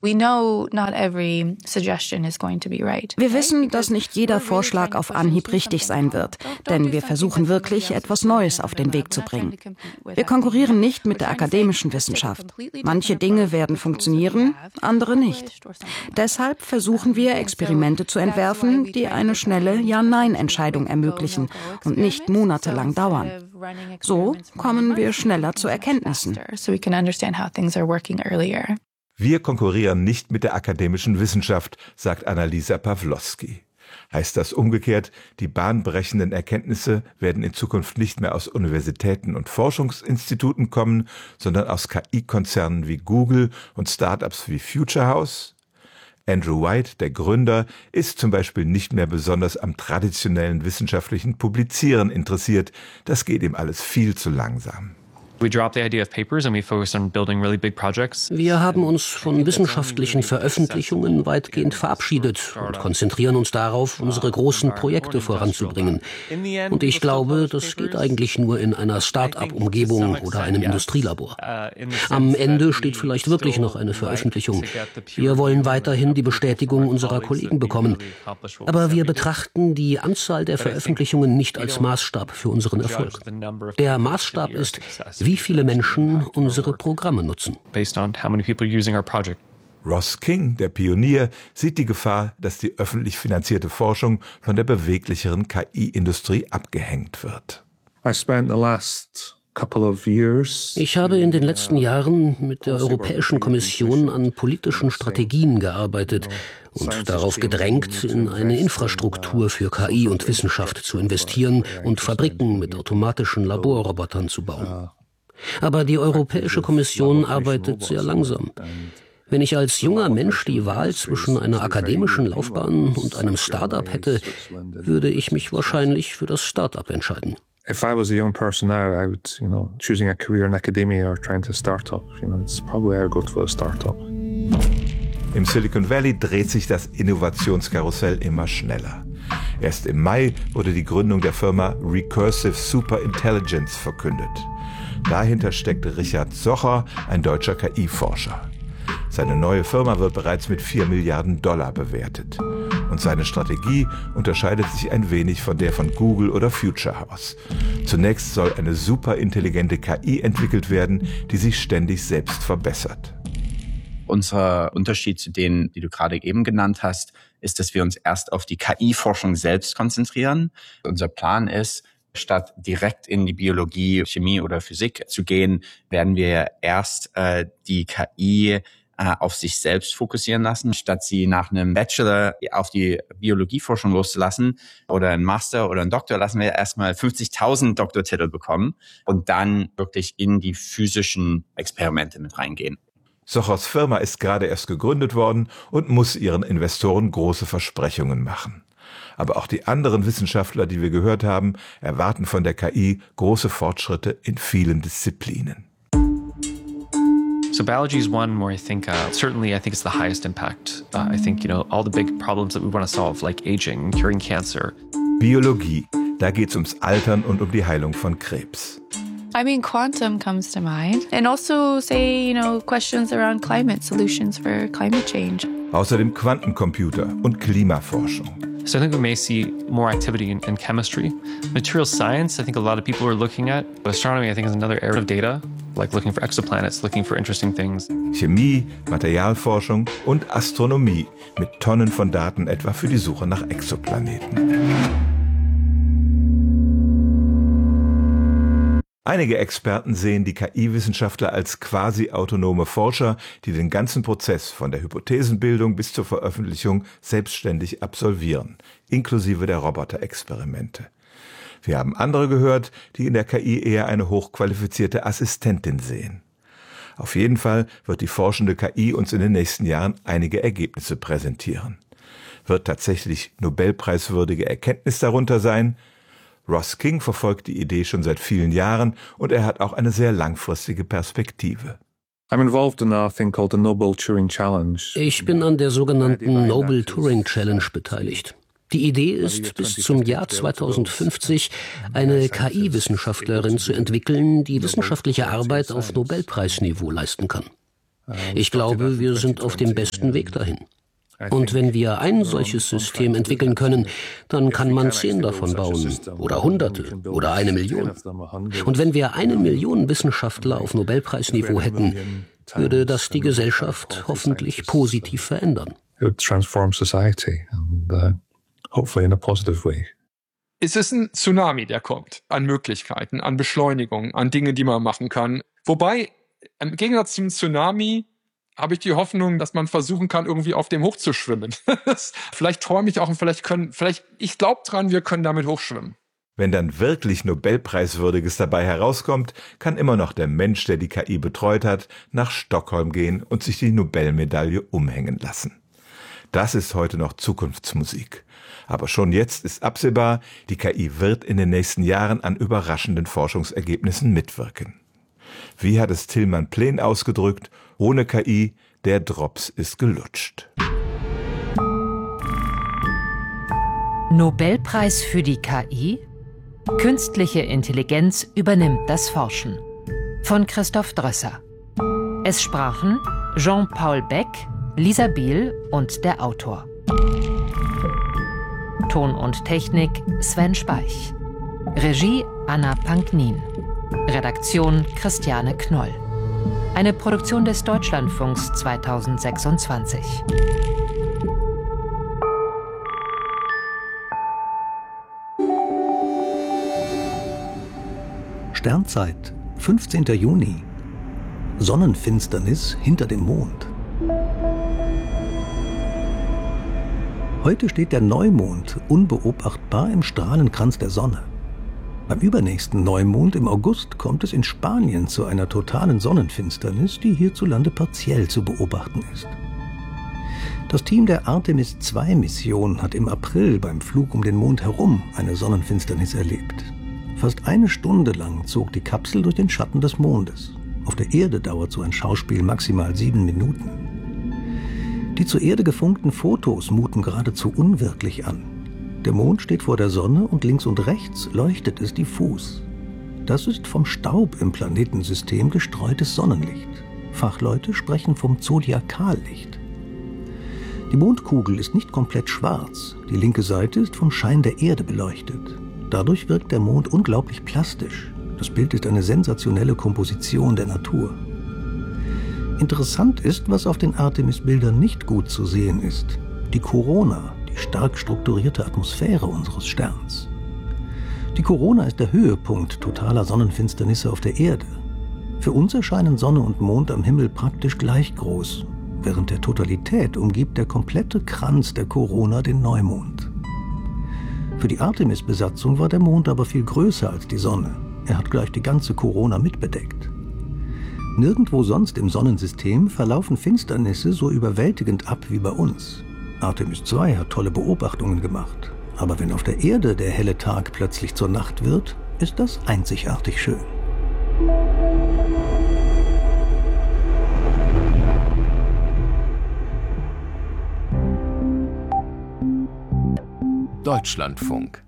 Wir wissen, dass nicht jeder Vorschlag auf Anhieb richtig sein wird, denn wir versuchen wirklich, etwas Neues auf den Weg zu bringen. Wir konkurrieren nicht mit der akademischen Wissenschaft. Manche Dinge werden funktionieren, andere nicht. Deshalb versuchen wir, Experimente zu entwerfen, die eine schnelle Ja-Nein-Entscheidung ermöglichen und nicht monatelang dauern. So kommen wir schneller zu Erkenntnissen. Wir konkurrieren nicht mit der akademischen Wissenschaft, sagt Annalisa Pawlowski. Heißt das umgekehrt, die bahnbrechenden Erkenntnisse werden in Zukunft nicht mehr aus Universitäten und Forschungsinstituten kommen, sondern aus KI-Konzernen wie Google und Startups wie Future House? Andrew White, der Gründer, ist zum Beispiel nicht mehr besonders am traditionellen wissenschaftlichen Publizieren interessiert. Das geht ihm alles viel zu langsam. Wir haben uns von wissenschaftlichen Veröffentlichungen weitgehend verabschiedet und konzentrieren uns darauf, unsere großen Projekte voranzubringen. Und ich glaube, das geht eigentlich nur in einer Start-up-Umgebung oder einem Industrielabor. Am Ende steht vielleicht wirklich noch eine Veröffentlichung. Wir wollen weiterhin die Bestätigung unserer Kollegen bekommen. Aber wir betrachten die Anzahl der Veröffentlichungen nicht als Maßstab für unseren Erfolg. Der Maßstab ist, wie viele Menschen unsere Programme nutzen. Ross King, der Pionier, sieht die Gefahr, dass die öffentlich finanzierte Forschung von der beweglicheren KI-Industrie abgehängt wird. Ich habe in den letzten Jahren mit der Europäischen Kommission an politischen Strategien gearbeitet und darauf gedrängt, in eine Infrastruktur für KI und Wissenschaft zu investieren und Fabriken mit automatischen Laborrobotern zu bauen. Aber die Europäische Kommission arbeitet sehr langsam. Wenn ich als junger Mensch die Wahl zwischen einer akademischen Laufbahn und einem Start-up hätte, würde ich mich wahrscheinlich für das Start-up entscheiden. If I was a young person now, I would, choosing a career in academia or trying to start up, it's probably I would go for a startup. Im Silicon Valley dreht sich das Innovationskarussell immer schneller. Erst im Mai wurde die Gründung der Firma Recursive Superintelligence verkündet. Dahinter steckt Richard Socher, ein deutscher KI-Forscher. Seine neue Firma wird bereits mit $4 Milliarden bewertet. Und seine Strategie unterscheidet sich ein wenig von der von Google oder Future House. Zunächst soll eine superintelligente KI entwickelt werden, die sich ständig selbst verbessert. Unser Unterschied zu denen, die du gerade eben genannt hast, ist, dass wir uns erst auf die KI-Forschung selbst konzentrieren. Unser Plan ist, statt direkt in die Biologie, Chemie oder Physik zu gehen, werden wir erst die KI auf sich selbst fokussieren lassen, statt sie nach einem Bachelor auf die Biologieforschung loszulassen oder einen Master oder einen Doktor, lassen wir erstmal 50.000 Doktortitel bekommen und dann wirklich in die physischen Experimente mit reingehen. Sochers Firma ist gerade erst gegründet worden und muss ihren Investoren große Versprechungen machen. Aber auch die anderen Wissenschaftler, die wir gehört haben, erwarten von der KI große Fortschritte in vielen Disziplinen. So biology is one where I think it's the highest impact. I think, all the big problems that we want to solve, like aging, curing cancer. Biologie, da geht's ums Altern und um die Heilung von Krebs. Quantum comes to mind. And also, questions around climate, solutions for climate change. Außerdem Quantencomputer und Klimaforschung. So I think we may see more activity in chemistry. Material science, I think a lot of people are looking at. Astronomy, I think, is another area of data, like looking for exoplanets, looking for interesting things. Chemie, Materialforschung und Astronomie mit Tonnen von Daten etwa für die Suche nach Exoplaneten. Einige Experten sehen die KI-Wissenschaftler als quasi autonome Forscher, die den ganzen Prozess von der Hypothesenbildung bis zur Veröffentlichung selbstständig absolvieren, inklusive der Roboterexperimente. Wir haben andere gehört, die in der KI eher eine hochqualifizierte Assistentin sehen. Auf jeden Fall wird die forschende KI uns in den nächsten Jahren einige Ergebnisse präsentieren. Wird tatsächlich nobelpreiswürdige Erkenntnis darunter sein? Ross King verfolgt die Idee schon seit vielen Jahren und er hat auch eine sehr langfristige Perspektive. Ich bin an der sogenannten Nobel Turing Challenge beteiligt. Die Idee ist, bis zum Jahr 2050 eine KI-Wissenschaftlerin zu entwickeln, die wissenschaftliche Arbeit auf Nobelpreisniveau leisten kann. Ich glaube, wir sind auf dem besten Weg dahin. Und wenn wir ein solches System entwickeln können, dann kann man 10 davon bauen oder Hunderte oder 1 Million. Und wenn wir 1 Million Wissenschaftler auf Nobelpreisniveau hätten, würde das die Gesellschaft hoffentlich positiv verändern. Es ist ein Tsunami, der kommt, an Möglichkeiten, an Beschleunigung, an Dingen, die man machen kann. Wobei, im Gegensatz zum Tsunami, habe ich die Hoffnung, dass man versuchen kann, irgendwie auf dem hochzuschwimmen. Vielleicht träume ich auch und ich glaube dran, wir können damit hochschwimmen. Wenn dann wirklich Nobelpreiswürdiges dabei herauskommt, kann immer noch der Mensch, der die KI betreut hat, nach Stockholm gehen und sich die Nobelmedaille umhängen lassen. Das ist heute noch Zukunftsmusik. Aber schon jetzt ist absehbar, die KI wird in den nächsten Jahren an überraschenden Forschungsergebnissen mitwirken. Wie hat es Tilman Plen ausgedrückt? Ohne KI, der Drops ist gelutscht. Nobelpreis für die KI? Künstliche Intelligenz übernimmt das Forschen. Von Christoph Drösser. Es sprachen Jean-Paul Beck, Lisa Biel und der Autor. Ton und Technik Sven Speich. Regie Anna Panknin. Redaktion Christiane Knoll. Eine Produktion des Deutschlandfunks 2026. Sternzeit, 15. Juni. Sonnenfinsternis hinter dem Mond. Heute steht der Neumond unbeobachtbar im Strahlenkranz der Sonne. Beim übernächsten Neumond im August kommt es in Spanien zu einer totalen Sonnenfinsternis, die hierzulande partiell zu beobachten ist. Das Team der Artemis-II-Mission hat im April beim Flug um den Mond herum eine Sonnenfinsternis erlebt. Fast 1 Stunde lang zog die Kapsel durch den Schatten des Mondes. Auf der Erde dauert so ein Schauspiel maximal 7 Minuten. Die zur Erde gefunkten Fotos muten geradezu unwirklich an. Der Mond steht vor der Sonne und links und rechts leuchtet es diffus. Das ist vom Staub im Planetensystem gestreutes Sonnenlicht. Fachleute sprechen vom Zodiakallicht. Die Mondkugel ist nicht komplett schwarz. Die linke Seite ist vom Schein der Erde beleuchtet. Dadurch wirkt der Mond unglaublich plastisch. Das Bild ist eine sensationelle Komposition der Natur. Interessant ist, was auf den Artemis-Bildern nicht gut zu sehen ist. Die Korona, die stark strukturierte Atmosphäre unseres Sterns. Die Korona ist der Höhepunkt totaler Sonnenfinsternisse auf der Erde. Für uns erscheinen Sonne und Mond am Himmel praktisch gleich groß. Während der Totalität umgibt der komplette Kranz der Korona den Neumond. Für die Artemis-Besatzung war der Mond aber viel größer als die Sonne. Er hat gleich die ganze Korona mitbedeckt. Nirgendwo sonst im Sonnensystem verlaufen Finsternisse so überwältigend ab wie bei uns. Artemis II hat tolle Beobachtungen gemacht. Aber wenn auf der Erde der helle Tag plötzlich zur Nacht wird, ist das einzigartig schön. Deutschlandfunk.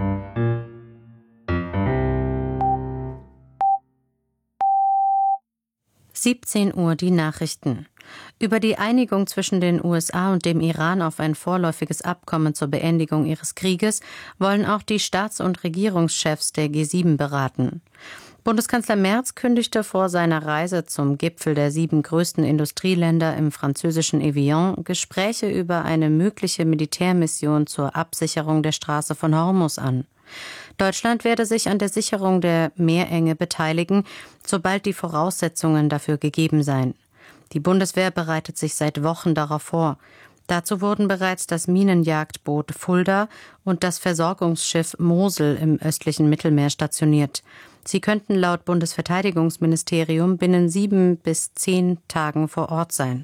Uhr die Nachrichten. Über die Einigung zwischen den USA und dem Iran auf ein vorläufiges Abkommen zur Beendigung ihres Krieges wollen auch die Staats- und Regierungschefs der G7 beraten. Bundeskanzler Merz kündigte vor seiner Reise zum Gipfel der 7 größten Industrieländer im französischen Evian Gespräche über eine mögliche Militärmission zur Absicherung der Straße von Hormuz an. Deutschland werde sich an der Sicherung der Meerenge beteiligen, sobald die Voraussetzungen dafür gegeben seien. Die Bundeswehr bereitet sich seit Wochen darauf vor. Dazu wurden bereits das Minenjagdboot Fulda und das Versorgungsschiff Mosel im östlichen Mittelmeer stationiert. Sie könnten laut Bundesverteidigungsministerium binnen 7 bis 10 Tagen vor Ort sein.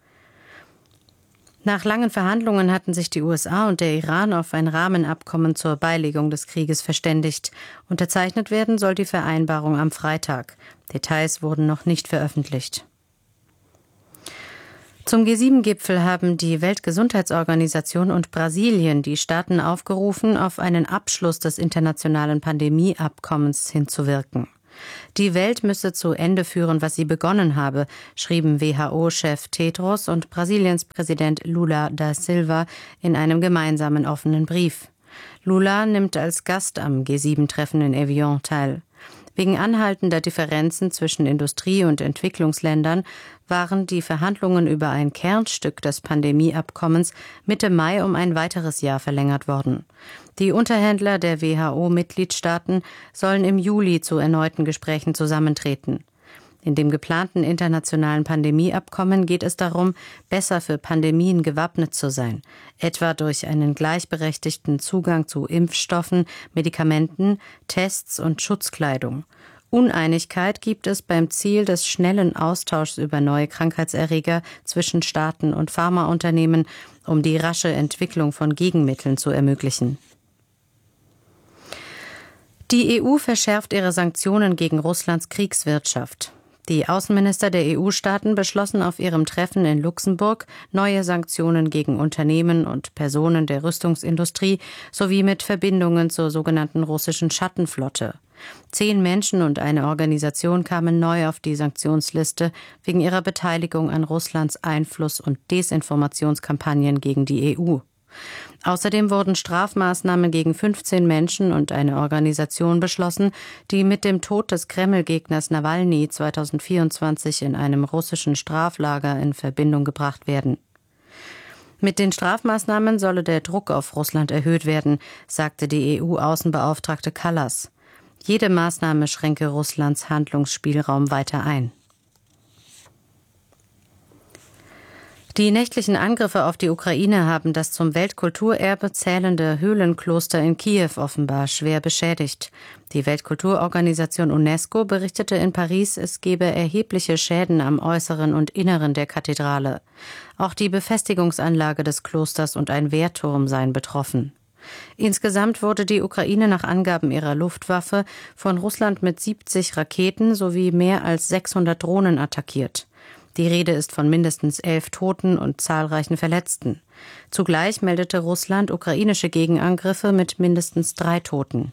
Nach langen Verhandlungen hatten sich die USA und der Iran auf ein Rahmenabkommen zur Beilegung des Krieges verständigt. Unterzeichnet werden soll die Vereinbarung am Freitag. Details wurden noch nicht veröffentlicht. Zum G7-Gipfel haben die Weltgesundheitsorganisation und Brasilien die Staaten aufgerufen, auf einen Abschluss des internationalen Pandemieabkommens hinzuwirken. Die Welt müsse zu Ende führen, was sie begonnen habe, schrieben WHO-Chef Tedros und Brasiliens Präsident Lula da Silva in einem gemeinsamen offenen Brief. Lula nimmt als Gast am G7-Treffen in Evian teil. Wegen anhaltender Differenzen zwischen Industrie- und Entwicklungsländern waren die Verhandlungen über ein Kernstück des Pandemieabkommens Mitte Mai um ein weiteres Jahr verlängert worden. Die Unterhändler der WHO-Mitgliedstaaten sollen im Juli zu erneuten Gesprächen zusammentreten. In dem geplanten internationalen Pandemieabkommen geht es darum, besser für Pandemien gewappnet zu sein, etwa durch einen gleichberechtigten Zugang zu Impfstoffen, Medikamenten, Tests und Schutzkleidung. Uneinigkeit gibt es beim Ziel des schnellen Austauschs über neue Krankheitserreger zwischen Staaten und Pharmaunternehmen, um die rasche Entwicklung von Gegenmitteln zu ermöglichen. Die EU verschärft ihre Sanktionen gegen Russlands Kriegswirtschaft. Die Außenminister der EU-Staaten beschlossen auf ihrem Treffen in Luxemburg neue Sanktionen gegen Unternehmen und Personen der Rüstungsindustrie sowie mit Verbindungen zur sogenannten russischen Schattenflotte. 10 Menschen und eine Organisation kamen neu auf die Sanktionsliste wegen ihrer Beteiligung an Russlands Einfluss- und Desinformationskampagnen gegen die EU. Außerdem wurden Strafmaßnahmen gegen 15 Menschen und eine Organisation beschlossen, die mit dem Tod des Kreml-Gegners Nawalny 2024 in einem russischen Straflager in Verbindung gebracht werden. Mit den Strafmaßnahmen solle der Druck auf Russland erhöht werden, sagte die EU-Außenbeauftragte Kallas. Jede Maßnahme schränke Russlands Handlungsspielraum weiter ein. Die nächtlichen Angriffe auf die Ukraine haben das zum Weltkulturerbe zählende Höhlenkloster in Kiew offenbar schwer beschädigt. Die Weltkulturorganisation UNESCO berichtete in Paris, es gebe erhebliche Schäden am Äußeren und Inneren der Kathedrale. Auch die Befestigungsanlage des Klosters und ein Wehrturm seien betroffen. Insgesamt wurde die Ukraine nach Angaben ihrer Luftwaffe von Russland mit 70 Raketen sowie mehr als 600 Drohnen attackiert. Die Rede ist von mindestens 11 Toten und zahlreichen Verletzten. Zugleich meldete Russland ukrainische Gegenangriffe mit mindestens 3 Toten.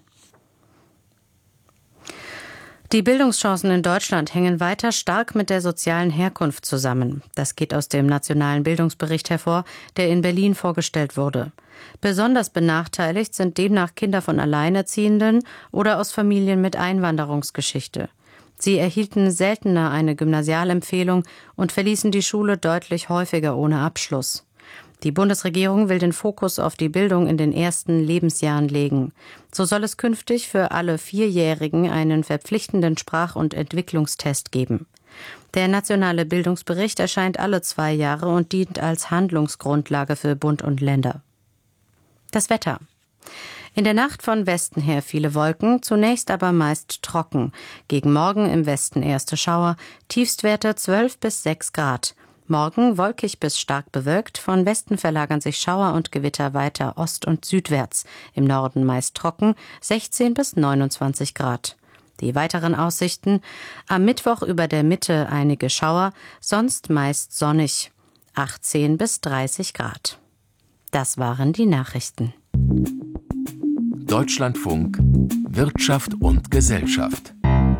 Die Bildungschancen in Deutschland hängen weiter stark mit der sozialen Herkunft zusammen. Das geht aus dem Nationalen Bildungsbericht hervor, der in Berlin vorgestellt wurde. Besonders benachteiligt sind demnach Kinder von Alleinerziehenden oder aus Familien mit Einwanderungsgeschichte. Sie erhielten seltener eine Gymnasialempfehlung und verließen die Schule deutlich häufiger ohne Abschluss. Die Bundesregierung will den Fokus auf die Bildung in den ersten Lebensjahren legen. So soll es künftig für alle 4-Jährigen einen verpflichtenden Sprach- und Entwicklungstest geben. Der nationale Bildungsbericht erscheint alle 2 Jahre und dient als Handlungsgrundlage für Bund und Länder. Das Wetter. In der Nacht von Westen her viele Wolken, zunächst aber meist trocken. Gegen Morgen im Westen erste Schauer, Tiefstwerte 12 bis 6 Grad. Morgen wolkig bis stark bewölkt, von Westen verlagern sich Schauer und Gewitter weiter ost- und südwärts. Im Norden meist trocken, 16 bis 29 Grad. Die weiteren Aussichten: am Mittwoch über der Mitte einige Schauer, sonst meist sonnig, 18 bis 30 Grad. Das waren die Nachrichten. Deutschlandfunk Wirtschaft und Gesellschaft.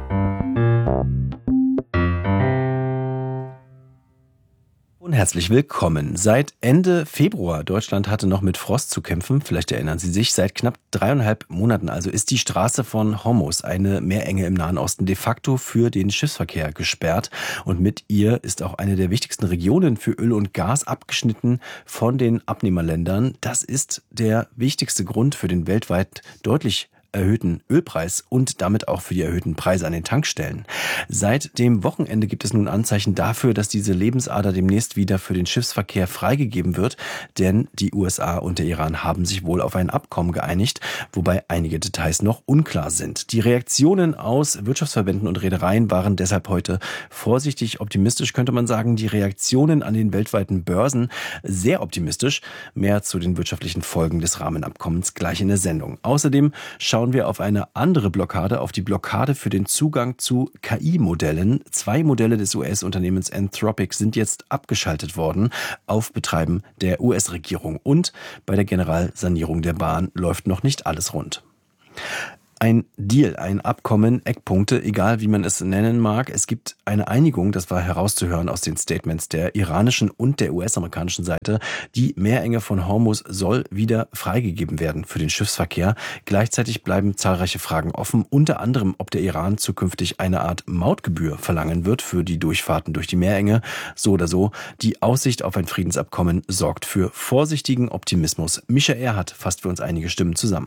Und herzlich willkommen. Seit Ende Februar, Deutschland hatte noch mit Frost zu kämpfen, vielleicht erinnern Sie sich, seit knapp 3,5 Monaten also ist die Straße von Hormuz, eine Meerenge im Nahen Osten, de facto für den Schiffsverkehr gesperrt. Und mit ihr ist auch eine der wichtigsten Regionen für Öl und Gas abgeschnitten von den Abnehmerländern. Das ist der wichtigste Grund für den weltweit deutlich erhöhten Ölpreis und damit auch für die erhöhten Preise an den Tankstellen. Seit dem Wochenende gibt es nun Anzeichen dafür, dass diese Lebensader demnächst wieder für den Schiffsverkehr freigegeben wird, denn die USA und der Iran haben sich wohl auf ein Abkommen geeinigt, wobei einige Details noch unklar sind. Die Reaktionen aus Wirtschaftsverbänden und Reedereien waren deshalb heute vorsichtig optimistisch, könnte man sagen. Die Reaktionen an den weltweiten Börsen sehr optimistisch. Mehr zu den wirtschaftlichen Folgen des Rahmenabkommens gleich in der Sendung. Außerdem schauen wir auf eine andere Blockade, auf die Blockade für den Zugang zu KI-Modellen. 2 Modelle des US-Unternehmens Anthropic sind jetzt abgeschaltet worden auf Betreiben der US-Regierung. Und bei der Generalsanierung der Bahn läuft noch nicht alles rund. Ein Deal, ein Abkommen, Eckpunkte, egal wie man es nennen mag. Es gibt eine Einigung, das war herauszuhören aus den Statements der iranischen und der US-amerikanischen Seite. Die Meerenge von Hormuz soll wieder freigegeben werden für den Schiffsverkehr. Gleichzeitig bleiben zahlreiche Fragen offen, unter anderem, ob der Iran zukünftig eine Art Mautgebühr verlangen wird für die Durchfahrten durch die Meerenge. So oder so, die Aussicht auf ein Friedensabkommen sorgt für vorsichtigen Optimismus. Mischa Erhardt fasst für uns einige Stimmen zusammen.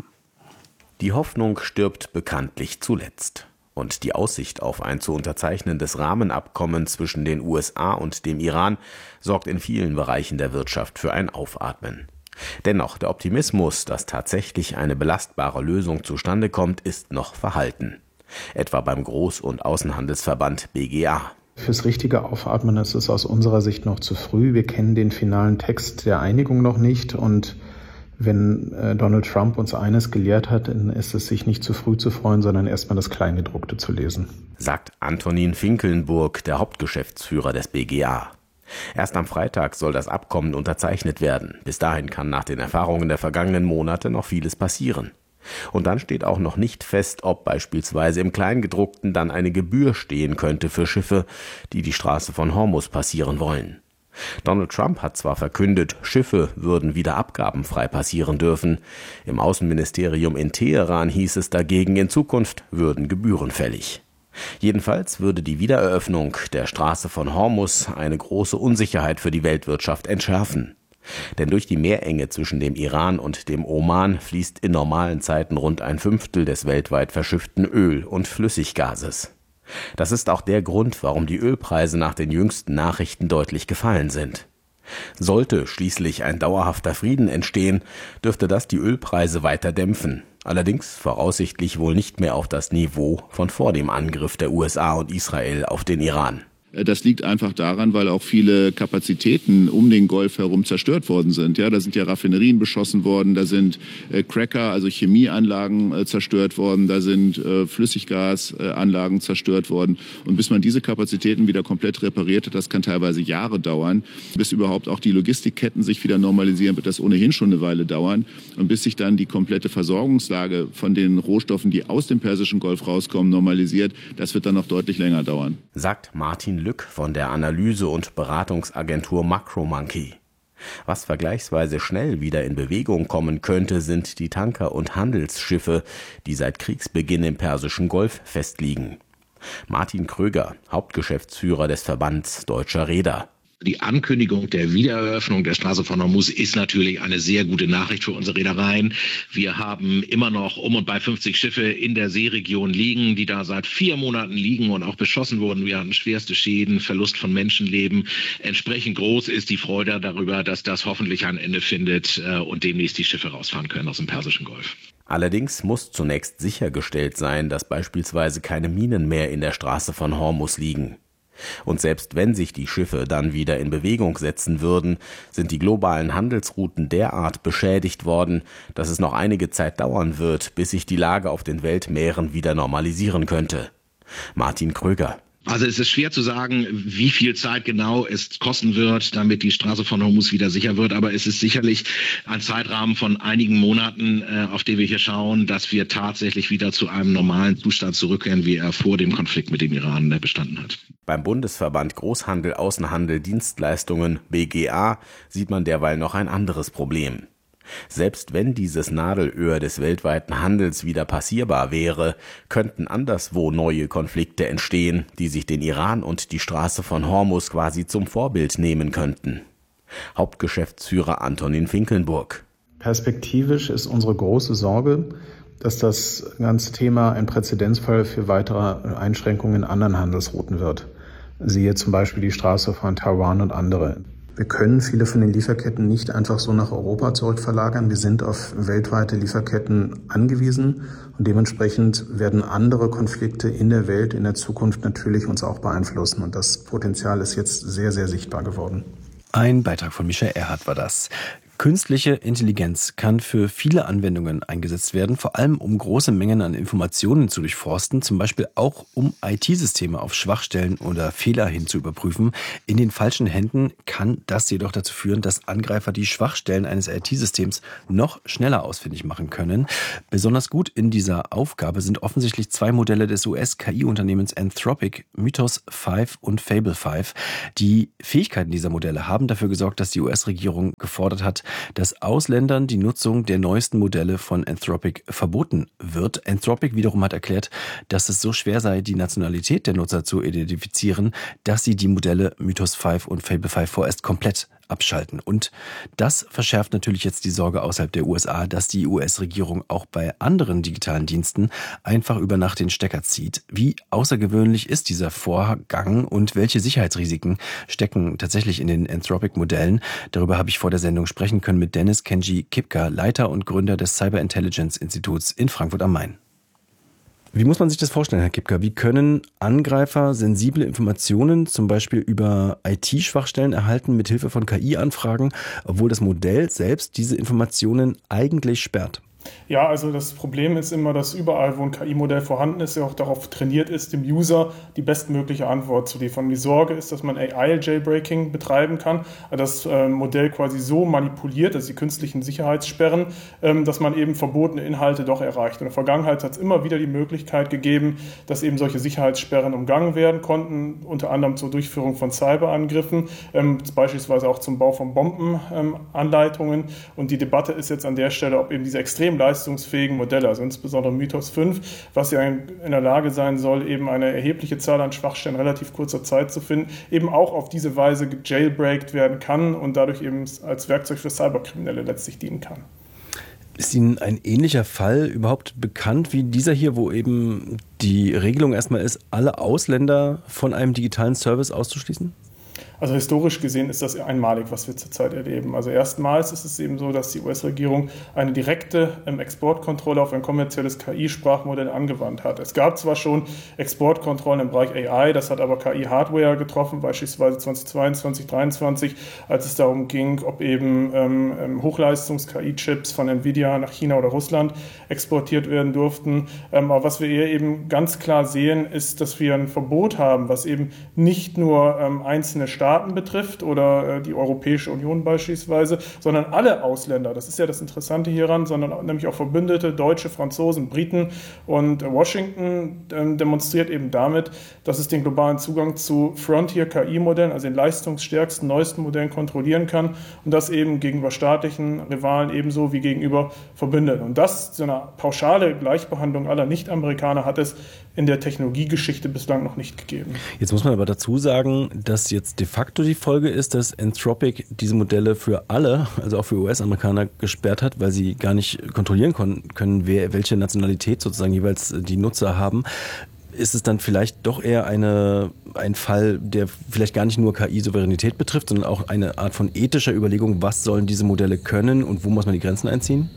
Die Hoffnung stirbt bekanntlich zuletzt. Und die Aussicht auf ein zu unterzeichnendes Rahmenabkommen zwischen den USA und dem Iran sorgt in vielen Bereichen der Wirtschaft für ein Aufatmen. Dennoch, der Optimismus, dass tatsächlich eine belastbare Lösung zustande kommt, ist noch verhalten. Etwa beim Groß- und Außenhandelsverband BGA. Fürs richtige Aufatmen ist es aus unserer Sicht noch zu früh. Wir kennen den finalen Text der Einigung noch nicht und wenn Donald Trump uns eines gelehrt hat, dann ist es, sich nicht zu früh zu freuen, sondern erstmal das Kleingedruckte zu lesen. Sagt Antonin Finkelnburg, der Hauptgeschäftsführer des BGA. Erst am Freitag soll das Abkommen unterzeichnet werden. Bis dahin kann nach den Erfahrungen der vergangenen Monate noch vieles passieren. Und dann steht auch noch nicht fest, ob beispielsweise im Kleingedruckten dann eine Gebühr stehen könnte für Schiffe, die die Straße von Hormuz passieren wollen. Donald Trump hat zwar verkündet, Schiffe würden wieder abgabenfrei passieren dürfen. Im Außenministerium in Teheran hieß es dagegen, in Zukunft würden Gebühren fällig. Jedenfalls würde die Wiedereröffnung der Straße von Hormuz eine große Unsicherheit für die Weltwirtschaft entschärfen. Denn durch die Meerenge zwischen dem Iran und dem Oman fließt in normalen Zeiten rund 1/5 des weltweit verschifften Öl- und Flüssiggases. Das ist auch der Grund, warum die Ölpreise nach den jüngsten Nachrichten deutlich gefallen sind. Sollte schließlich ein dauerhafter Frieden entstehen, dürfte das die Ölpreise weiter dämpfen. Allerdings voraussichtlich wohl nicht mehr auf das Niveau von vor dem Angriff der USA und Israel auf den Iran. Das liegt einfach daran, weil auch viele Kapazitäten um den Golf herum zerstört worden sind. Ja, da sind ja Raffinerien beschossen worden, da sind Cracker, also Chemieanlagen zerstört worden, da sind Flüssiggasanlagen zerstört worden. Und bis man diese Kapazitäten wieder komplett repariert hat, das kann teilweise Jahre dauern. Bis überhaupt auch die Logistikketten sich wieder normalisieren, wird das ohnehin schon eine Weile dauern. Und bis sich dann die komplette Versorgungslage von den Rohstoffen, die aus dem Persischen Golf rauskommen, normalisiert, das wird dann noch deutlich länger dauern. Sagt Martin Lück von der Analyse- und Beratungsagentur Macromonkey. Was vergleichsweise schnell wieder in Bewegung kommen könnte, sind die Tanker und Handelsschiffe, die seit Kriegsbeginn im Persischen Golf festliegen. Martin Kröger, Hauptgeschäftsführer des Verbands Deutscher Reeder. Die Ankündigung der Wiedereröffnung der Straße von Hormuz ist natürlich eine sehr gute Nachricht für unsere Reedereien. Wir haben immer noch um und bei 50 Schiffe in der Seeregion liegen, die da seit 4 Monaten liegen und auch beschossen wurden. Wir hatten schwerste Schäden, Verlust von Menschenleben. Entsprechend groß ist die Freude darüber, dass das hoffentlich ein Ende findet und demnächst die Schiffe rausfahren können aus dem Persischen Golf. Allerdings muss zunächst sichergestellt sein, dass beispielsweise keine Minen mehr in der Straße von Hormuz liegen. Und selbst wenn sich die Schiffe dann wieder in Bewegung setzen würden, sind die globalen Handelsrouten derart beschädigt worden, dass es noch einige Zeit dauern wird, bis sich die Lage auf den Weltmeeren wieder normalisieren könnte. Martin Kröger. Also es ist schwer zu sagen, wie viel Zeit genau es kosten wird, damit die Straße von Hormuz wieder sicher wird. Aber es ist sicherlich ein Zeitrahmen von einigen Monaten, auf den wir hier schauen, dass wir tatsächlich wieder zu einem normalen Zustand zurückkehren, wie er vor dem Konflikt mit dem Iran bestanden hat. Beim Bundesverband Großhandel, Außenhandel, Dienstleistungen BGA sieht man derweil noch ein anderes Problem. Selbst wenn dieses Nadelöhr des weltweiten Handels wieder passierbar wäre, könnten anderswo neue Konflikte entstehen, die sich den Iran und die Straße von Hormuz quasi zum Vorbild nehmen könnten. Hauptgeschäftsführer Antonin Finkelnburg. Perspektivisch ist unsere große Sorge, dass das ganze Thema ein Präzedenzfall für weitere Einschränkungen in anderen Handelsrouten wird. Siehe zum Beispiel die Straße von Taiwan und andere. Wir können viele von den Lieferketten nicht einfach so nach Europa zurückverlagern. Wir sind auf weltweite Lieferketten angewiesen und dementsprechend werden andere Konflikte in der Welt in der Zukunft natürlich uns auch beeinflussen. Und das Potenzial ist jetzt sehr, sehr sichtbar geworden. Ein Beitrag von Mischa Erhardt war das. Künstliche Intelligenz kann für viele Anwendungen eingesetzt werden, vor allem um große Mengen an Informationen zu durchforsten, zum Beispiel auch um IT-Systeme auf Schwachstellen oder Fehler hin zu überprüfen. In den falschen Händen kann das jedoch dazu führen, dass Angreifer die Schwachstellen eines IT-Systems noch schneller ausfindig machen können. Besonders gut in dieser Aufgabe sind offensichtlich zwei Modelle des US-KI-Unternehmens Anthropic, Mythos 5 und Fable 5. Die Fähigkeiten dieser Modelle haben dafür gesorgt, dass die US-Regierung gefordert hat, dass Ausländern die Nutzung der neuesten Modelle von Anthropic verboten wird. Anthropic wiederum hat erklärt, dass es so schwer sei, die Nationalität der Nutzer zu identifizieren, dass sie die Modelle Mythos 5 und Fable 5 vorerst komplett abschalten. Und das verschärft natürlich jetzt die Sorge außerhalb der USA, dass die US-Regierung auch bei anderen digitalen Diensten einfach über Nacht den Stecker zieht. Wie außergewöhnlich ist dieser Vorgang und welche Sicherheitsrisiken stecken tatsächlich in den Anthropic-Modellen? Darüber habe ich vor der Sendung sprechen können mit Dennis Kenji Kipka, Leiter und Gründer des Cyber Intelligence Instituts in Frankfurt am Main. Wie muss man sich das vorstellen, Herr Kipka? Wie können Angreifer sensible Informationen zum Beispiel über IT-Schwachstellen erhalten mit Hilfe von KI-Anfragen, obwohl das Modell selbst diese Informationen eigentlich sperrt? Ja, also das Problem ist immer, dass überall, wo ein KI-Modell vorhanden ist, ja auch darauf trainiert ist, dem User die bestmögliche Antwort zu liefern. Die Sorge ist, dass man AI-Jailbreaking betreiben kann, das Modell quasi so manipuliert, also die künstlichen Sicherheitssperren, dass man eben verbotene Inhalte doch erreicht. In der Vergangenheit hat es immer wieder die Möglichkeit gegeben, dass eben solche Sicherheitssperren umgangen werden konnten, unter anderem zur Durchführung von Cyberangriffen, beispielsweise auch zum Bau von Bombenanleitungen. Und die Debatte ist jetzt an der Stelle, ob eben diese extrem leistungsfähigen Modelle, also insbesondere Mythos 5, was ja in der Lage sein soll, eben eine erhebliche Zahl an Schwachstellen in relativ kurzer Zeit zu finden, eben auch auf diese Weise gejailbreakt werden kann und dadurch eben als Werkzeug für Cyberkriminelle letztlich dienen kann. Ist Ihnen ein ähnlicher Fall überhaupt bekannt wie dieser hier, wo eben die Regelung erstmal ist, alle Ausländer von einem digitalen Service auszuschließen? Also historisch gesehen ist das einmalig, was wir zurzeit erleben. Also erstmals ist es eben so, dass die US-Regierung eine direkte Exportkontrolle auf ein kommerzielles KI-Sprachmodell angewandt hat. Es gab zwar schon Exportkontrollen im Bereich AI, das hat aber KI-Hardware getroffen, beispielsweise 2022, 2023, als es darum ging, ob eben Hochleistungs-KI-Chips von Nvidia nach China oder Russland exportiert werden durften. Aber was wir hier eben ganz klar sehen, ist, dass wir ein Verbot haben, was eben nicht nur einzelne Staaten betrifft oder die Europäische Union beispielsweise, sondern alle Ausländer. Das ist ja das Interessante hieran, sondern nämlich auch Verbündete, Deutsche, Franzosen, Briten. Und Washington demonstriert eben damit, dass es den globalen Zugang zu Frontier-KI-Modellen, also den leistungsstärksten, neuesten Modellen kontrollieren kann und das eben gegenüber staatlichen Rivalen ebenso wie gegenüber Verbündeten. Und das, so eine pauschale Gleichbehandlung aller Nicht-Amerikaner, hat es in der Technologiegeschichte bislang noch nicht gegeben. Jetzt muss man aber dazu sagen, dass jetzt de facto die Folge ist, dass Anthropic diese Modelle für alle, also auch für US-Amerikaner, gesperrt hat, weil sie gar nicht kontrollieren können, welche Nationalität sozusagen jeweils die Nutzer haben. Ist es dann vielleicht doch eher ein Fall, der vielleicht gar nicht nur KI-Souveränität betrifft, sondern auch eine Art von ethischer Überlegung, was sollen diese Modelle können und wo muss man die Grenzen einziehen?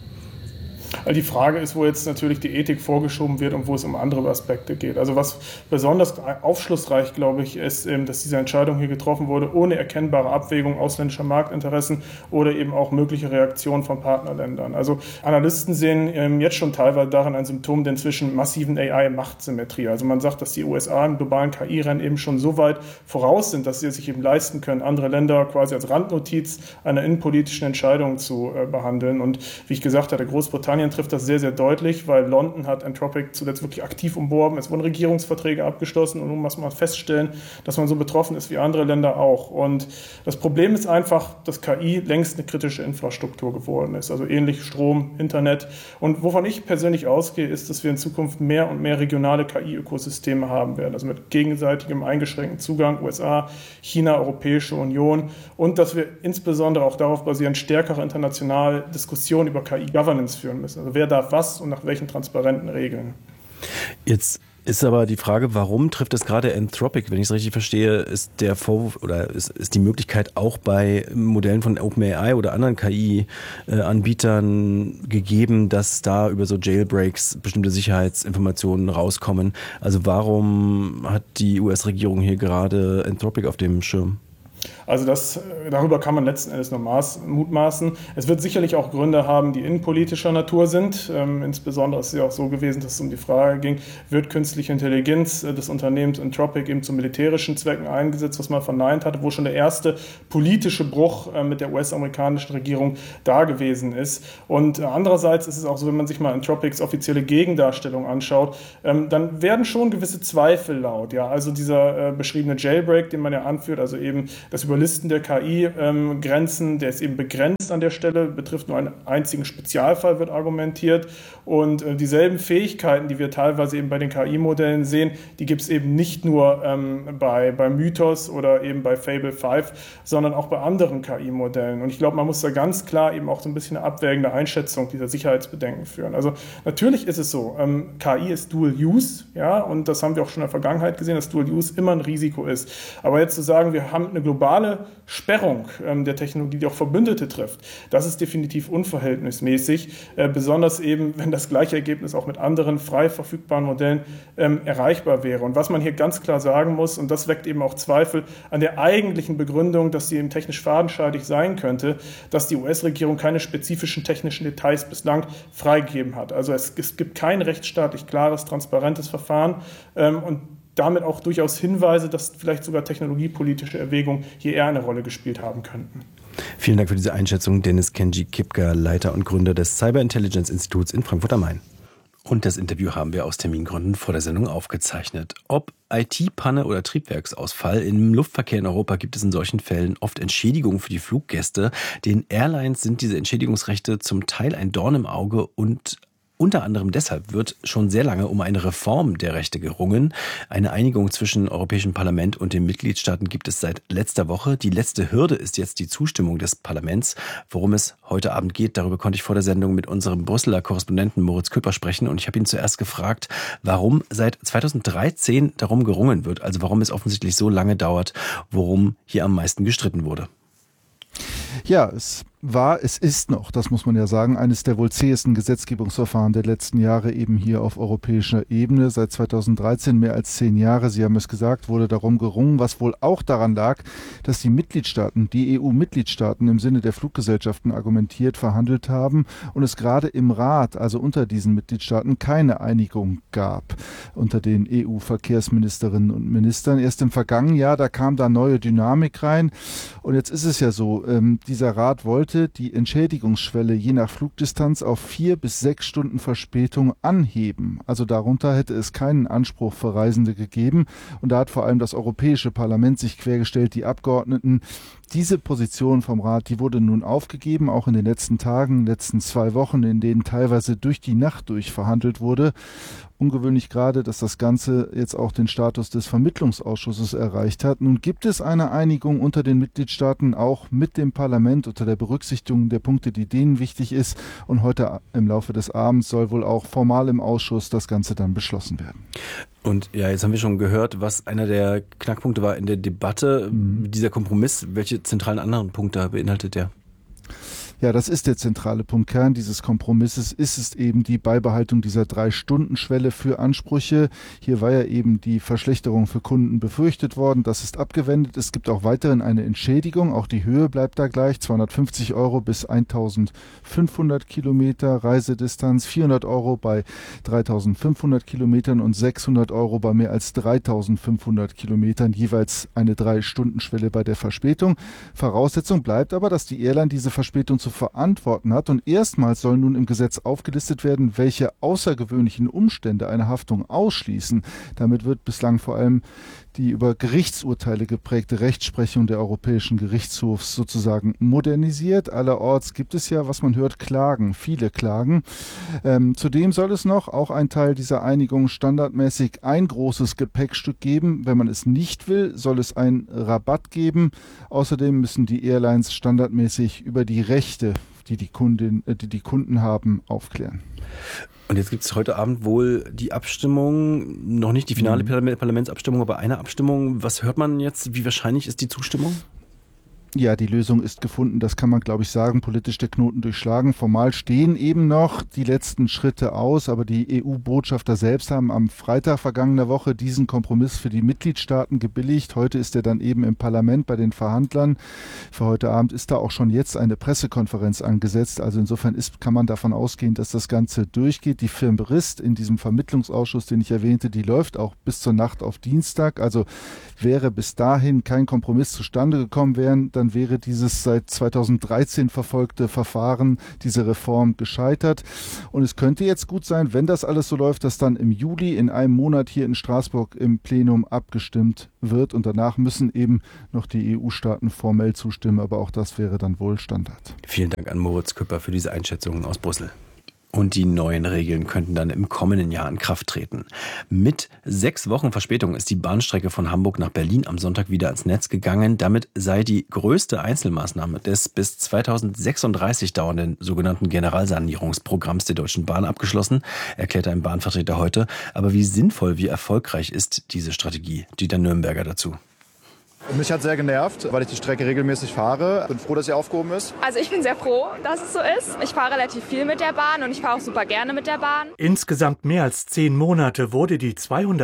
Die Frage ist, wo jetzt natürlich die Ethik vorgeschoben wird und wo es um andere Aspekte geht. Also was besonders aufschlussreich, glaube ich, ist, dass diese Entscheidung hier getroffen wurde, ohne erkennbare Abwägung ausländischer Marktinteressen oder eben auch mögliche Reaktionen von Partnerländern. Also Analysten sehen jetzt schon teilweise darin ein Symptom der inzwischen massiven AI-Machtsymmetrie. Also man sagt, dass die USA im globalen KI-Rennen eben schon so weit voraus sind, dass sie es sich eben leisten können, andere Länder quasi als Randnotiz einer innenpolitischen Entscheidung zu behandeln. Und wie ich gesagt hatte, Großbritannien trifft das sehr, sehr deutlich, weil London hat Anthropic zuletzt wirklich aktiv umworben. Es wurden Regierungsverträge abgeschlossen und nun muss man feststellen, dass man so betroffen ist wie andere Länder auch. Und das Problem ist einfach, dass KI längst eine kritische Infrastruktur geworden ist, also ähnlich Strom, Internet. Und wovon ich persönlich ausgehe, ist, dass wir in Zukunft mehr und mehr regionale KI-Ökosysteme haben werden, also mit gegenseitigem eingeschränkten Zugang, USA, China, Europäische Union, und dass wir insbesondere auch darauf basierend stärkere internationale Diskussionen über KI-Governance führen müssen. Also wer darf was und nach welchen transparenten Regeln. Jetzt ist aber die Frage, warum trifft es gerade Anthropic? Wenn ich es richtig verstehe, ist der Vorwurf oder ist die Möglichkeit auch bei Modellen von OpenAI oder anderen KI-Anbietern gegeben, dass da über so Jailbreaks bestimmte Sicherheitsinformationen rauskommen. Also warum hat die US-Regierung hier gerade Anthropic auf dem Schirm? Also darüber kann man letzten Endes nur mutmaßen. Es wird sicherlich auch Gründe haben, die innenpolitischer Natur sind. Insbesondere ist es ja auch so gewesen, dass es um die Frage ging, wird künstliche Intelligenz des Unternehmens Anthropic eben zu militärischen Zwecken eingesetzt, was man verneint hatte, wo schon der erste politische Bruch mit der US-amerikanischen Regierung da gewesen ist. Und andererseits ist es auch so, wenn man sich mal Anthropics offizielle Gegendarstellung anschaut, dann werden schon gewisse Zweifel laut. Ja, also dieser beschriebene Jailbreak, den man ja anführt, also eben das Überlisten der KI-Grenzen, der ist eben begrenzt an der Stelle, betrifft nur einen einzigen Spezialfall, wird argumentiert. Und dieselben Fähigkeiten, die wir teilweise eben bei den KI-Modellen sehen, die gibt es eben nicht nur bei Mythos oder eben bei Fable 5, sondern auch bei anderen KI-Modellen. Und ich glaube, man muss da ganz klar eben auch so ein bisschen eine abwägende Einschätzung dieser Sicherheitsbedenken führen. Also natürlich ist es so, KI ist Dual Use, ja, und das haben wir auch schon in der Vergangenheit gesehen, dass Dual Use immer ein Risiko ist. Aber jetzt zu sagen, wir haben eine globale Sperrung der Technologie, die auch Verbündete trifft, das ist definitiv unverhältnismäßig, besonders eben, wenn das gleiche Ergebnis auch mit anderen frei verfügbaren Modellen erreichbar wäre. Und was man hier ganz klar sagen muss, und das weckt eben auch Zweifel an der eigentlichen Begründung, dass sie eben technisch fadenscheidig sein könnte, dass die US-Regierung keine spezifischen technischen Details bislang freigegeben hat. Also es gibt kein rechtsstaatlich klares, transparentes Verfahren und damit auch durchaus Hinweise, dass vielleicht sogar technologiepolitische Erwägungen hier eher eine Rolle gespielt haben könnten. Vielen Dank für diese Einschätzung, Dennis Kenji-Kipka, Leiter und Gründer des Cyber Intelligence Instituts in Frankfurt am Main. Und das Interview haben wir aus Termingründen vor der Sendung aufgezeichnet. Ob IT-Panne oder Triebwerksausfall, im Luftverkehr in Europa gibt es in solchen Fällen oft Entschädigungen für die Fluggäste. Den Airlines sind diese Entschädigungsrechte zum Teil ein Dorn im Auge und unter anderem deshalb wird schon sehr lange um eine Reform der Rechte gerungen. Eine Einigung zwischen Europäischem Parlament und den Mitgliedstaaten gibt es seit letzter Woche. Die letzte Hürde ist jetzt die Zustimmung des Parlaments. Worum es heute Abend geht, darüber konnte ich vor der Sendung mit unserem Brüsseler Korrespondenten Moritz Köper sprechen. Und ich habe ihn zuerst gefragt, warum seit 2013 darum gerungen wird. Also warum es offensichtlich so lange dauert, worum hier am meisten gestritten wurde. Ja, es ist noch, das muss man ja sagen, eines der wohl zähesten Gesetzgebungsverfahren der letzten Jahre eben hier auf europäischer Ebene. Seit 2013, mehr als 10 Jahre, Sie haben es gesagt, wurde darum gerungen, was wohl auch daran lag, dass die Mitgliedstaaten, die EU-Mitgliedstaaten im Sinne der Fluggesellschaften argumentiert, verhandelt haben und es gerade im Rat, also unter diesen Mitgliedstaaten, keine Einigung gab unter den EU-Verkehrsministerinnen und Ministern. Erst im vergangenen Jahr, da kam da neue Dynamik rein und jetzt ist es ja so, dieser Rat wollte die Entschädigungsschwelle je nach Flugdistanz auf 4 bis 6 Stunden Verspätung anheben. Also darunter hätte es keinen Anspruch für Reisende gegeben. Und da hat vor allem das Europäische Parlament sich quergestellt, die Abgeordneten. Diese Position vom Rat, die wurde nun aufgegeben, auch in den letzten Tagen, letzten 2 Wochen, in denen teilweise durch die Nacht durch verhandelt wurde. Ungewöhnlich gerade, dass das Ganze jetzt auch den Status des Vermittlungsausschusses erreicht hat. Nun gibt es eine Einigung unter den Mitgliedstaaten, auch mit dem Parlament, unter der Berücksichtigung der Punkte, die denen wichtig ist. Und heute im Laufe des Abends soll wohl auch formal im Ausschuss das Ganze dann beschlossen werden. Und ja, jetzt haben wir schon gehört, was einer der Knackpunkte war in der Debatte. Dieser Kompromiss, welche zentralen anderen Punkte beinhaltet der? Ja, das ist der zentrale Punkt. Kern dieses Kompromisses ist es eben die Beibehaltung dieser 3-Stunden-Schwelle für Ansprüche. Hier war ja eben die Verschlechterung für Kunden befürchtet worden. Das ist abgewendet. Es gibt auch weiterhin eine Entschädigung. Auch die Höhe bleibt da gleich. 250 € bis 1500 Kilometer Reisedistanz, 400 € bei 3500 Kilometern und 600 € bei mehr als 3500 Kilometern. Jeweils eine 3-Stunden-Schwelle bei der Verspätung. Voraussetzung bleibt aber, dass die Airline diese Verspätung zu verantworten hat. Und erstmals soll nun im Gesetz aufgelistet werden, welche außergewöhnlichen Umstände eine Haftung ausschließen. Damit wird bislang vor allem die über Gerichtsurteile geprägte Rechtsprechung der Europäischen Gerichtshofs sozusagen modernisiert. Allerorts gibt es ja, was man hört, Klagen, viele Klagen. Zudem soll es noch, auch ein Teil dieser Einigung, standardmäßig ein großes Gepäckstück geben. Wenn man es nicht will, soll es einen Rabatt geben. Außerdem müssen die Airlines standardmäßig über die Rechte, die die Kunden haben, aufklären. Und jetzt gibt es heute Abend wohl die Abstimmung, noch nicht die finale Parlamentsabstimmung, aber eine Abstimmung. Was hört man jetzt? Wie wahrscheinlich ist die Zustimmung? Ja, die Lösung ist gefunden, das kann man, glaube ich, sagen, politisch der Knoten durchschlagen. Formal stehen eben noch die letzten Schritte aus, aber die EU-Botschafter selbst haben am Freitag vergangener Woche diesen Kompromiss für die Mitgliedstaaten gebilligt. Heute ist er dann eben im Parlament bei den Verhandlern. Für heute Abend ist da auch schon jetzt eine Pressekonferenz angesetzt. Also insofern kann man davon ausgehen, dass das Ganze durchgeht. Die Firmenbericht in diesem Vermittlungsausschuss, den ich erwähnte, die läuft auch bis zur Nacht auf Dienstag. Also wäre bis dahin kein Kompromiss zustande gekommen dann wäre dieses seit 2013 verfolgte Verfahren, diese Reform gescheitert. Und es könnte jetzt gut sein, wenn das alles so läuft, dass dann im Juli in einem Monat hier in Straßburg im Plenum abgestimmt wird. Und danach müssen eben noch die EU-Staaten formell zustimmen. Aber auch das wäre dann wohl Standard. Vielen Dank an Moritz Küpper für diese Einschätzungen aus Brüssel. Und die neuen Regeln könnten dann im kommenden Jahr in Kraft treten. Mit 6 Wochen Verspätung ist die Bahnstrecke von Hamburg nach Berlin am Sonntag wieder ans Netz gegangen. Damit sei die größte Einzelmaßnahme des bis 2036 dauernden sogenannten Generalsanierungsprogramms der Deutschen Bahn abgeschlossen, erklärte ein Bahnvertreter heute. Aber wie sinnvoll, wie erfolgreich ist diese Strategie? Dieter Nürnberger dazu. Mich hat sehr genervt, weil ich die Strecke regelmäßig fahre. Bin froh, dass sie aufgehoben ist. Also ich bin sehr froh, dass es so ist. Ich fahre relativ viel mit der Bahn und ich fahre auch super gerne mit der Bahn. Insgesamt mehr als 10 Monate wurde die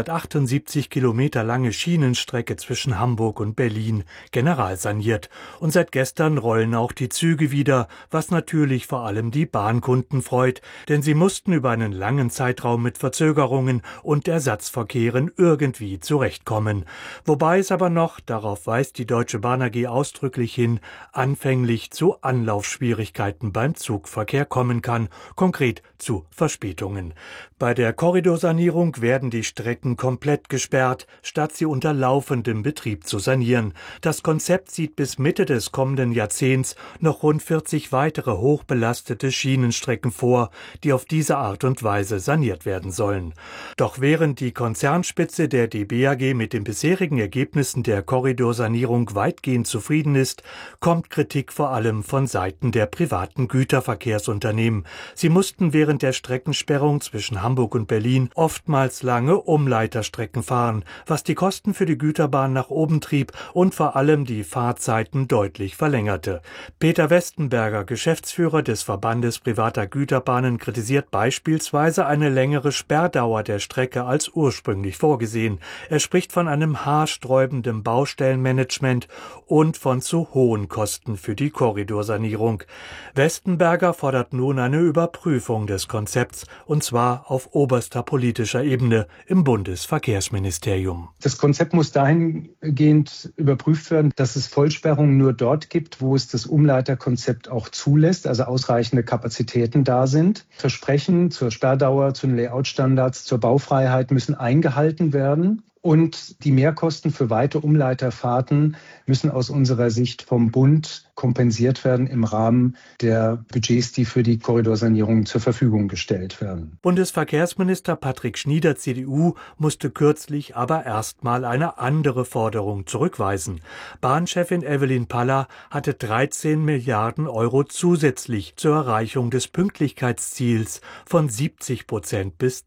278 Kilometer lange Schienenstrecke zwischen Hamburg und Berlin generalsaniert. Und seit gestern rollen auch die Züge wieder, was natürlich vor allem die Bahnkunden freut. Denn sie mussten über einen langen Zeitraum mit Verzögerungen und Ersatzverkehren irgendwie zurechtkommen. Wobei es aber noch, darauf weist die Deutsche Bahn AG ausdrücklich hin, anfänglich zu Anlaufschwierigkeiten beim Zugverkehr kommen kann, konkret zu Verspätungen. Bei der Korridorsanierung werden die Strecken komplett gesperrt, statt sie unter laufendem Betrieb zu sanieren. Das Konzept sieht bis Mitte des kommenden Jahrzehnts noch rund 40 weitere hochbelastete Schienenstrecken vor, die auf diese Art und Weise saniert werden sollen. Doch während die Konzernspitze der DB AG mit den bisherigen Ergebnissen der Korridorsanierung weitgehend zufrieden ist, kommt Kritik vor allem von Seiten der privaten Güterverkehrsunternehmen. Sie mussten während der Streckensperrung zwischen Hamburg und Berlin oftmals lange Umleiterstrecken fahren, was die Kosten für die Güterbahn nach oben trieb und vor allem die Fahrzeiten deutlich verlängerte. Peter Westenberger, Geschäftsführer des Verbandes privater Güterbahnen, kritisiert beispielsweise eine längere Sperrdauer der Strecke als ursprünglich vorgesehen. Er spricht von einem haarsträubenden Baustellenmanagement und von zu hohen Kosten für die Korridorsanierung. Westenberger fordert nun eine Überprüfung des Konzepts, und zwar auf oberster politischer Ebene im Bundesverkehrsministerium. Das Konzept muss dahingehend überprüft werden, dass es Vollsperrungen nur dort gibt, wo es das Umleiterkonzept auch zulässt, also ausreichende Kapazitäten da sind. Versprechen zur Sperrdauer, zu den Layoutstandards, zur Baufreiheit müssen eingehalten werden. Und die Mehrkosten für weite Umleiterfahrten müssen aus unserer Sicht vom Bund kompensiert werden im Rahmen der Budgets, die für die Korridorsanierung zur Verfügung gestellt werden. Bundesverkehrsminister Patrick Schnieder, CDU, musste kürzlich aber erstmal eine andere Forderung zurückweisen. Bahnchefin Evelyn Paller hatte 13 Milliarden Euro zusätzlich zur Erreichung des Pünktlichkeitsziels von 70% bis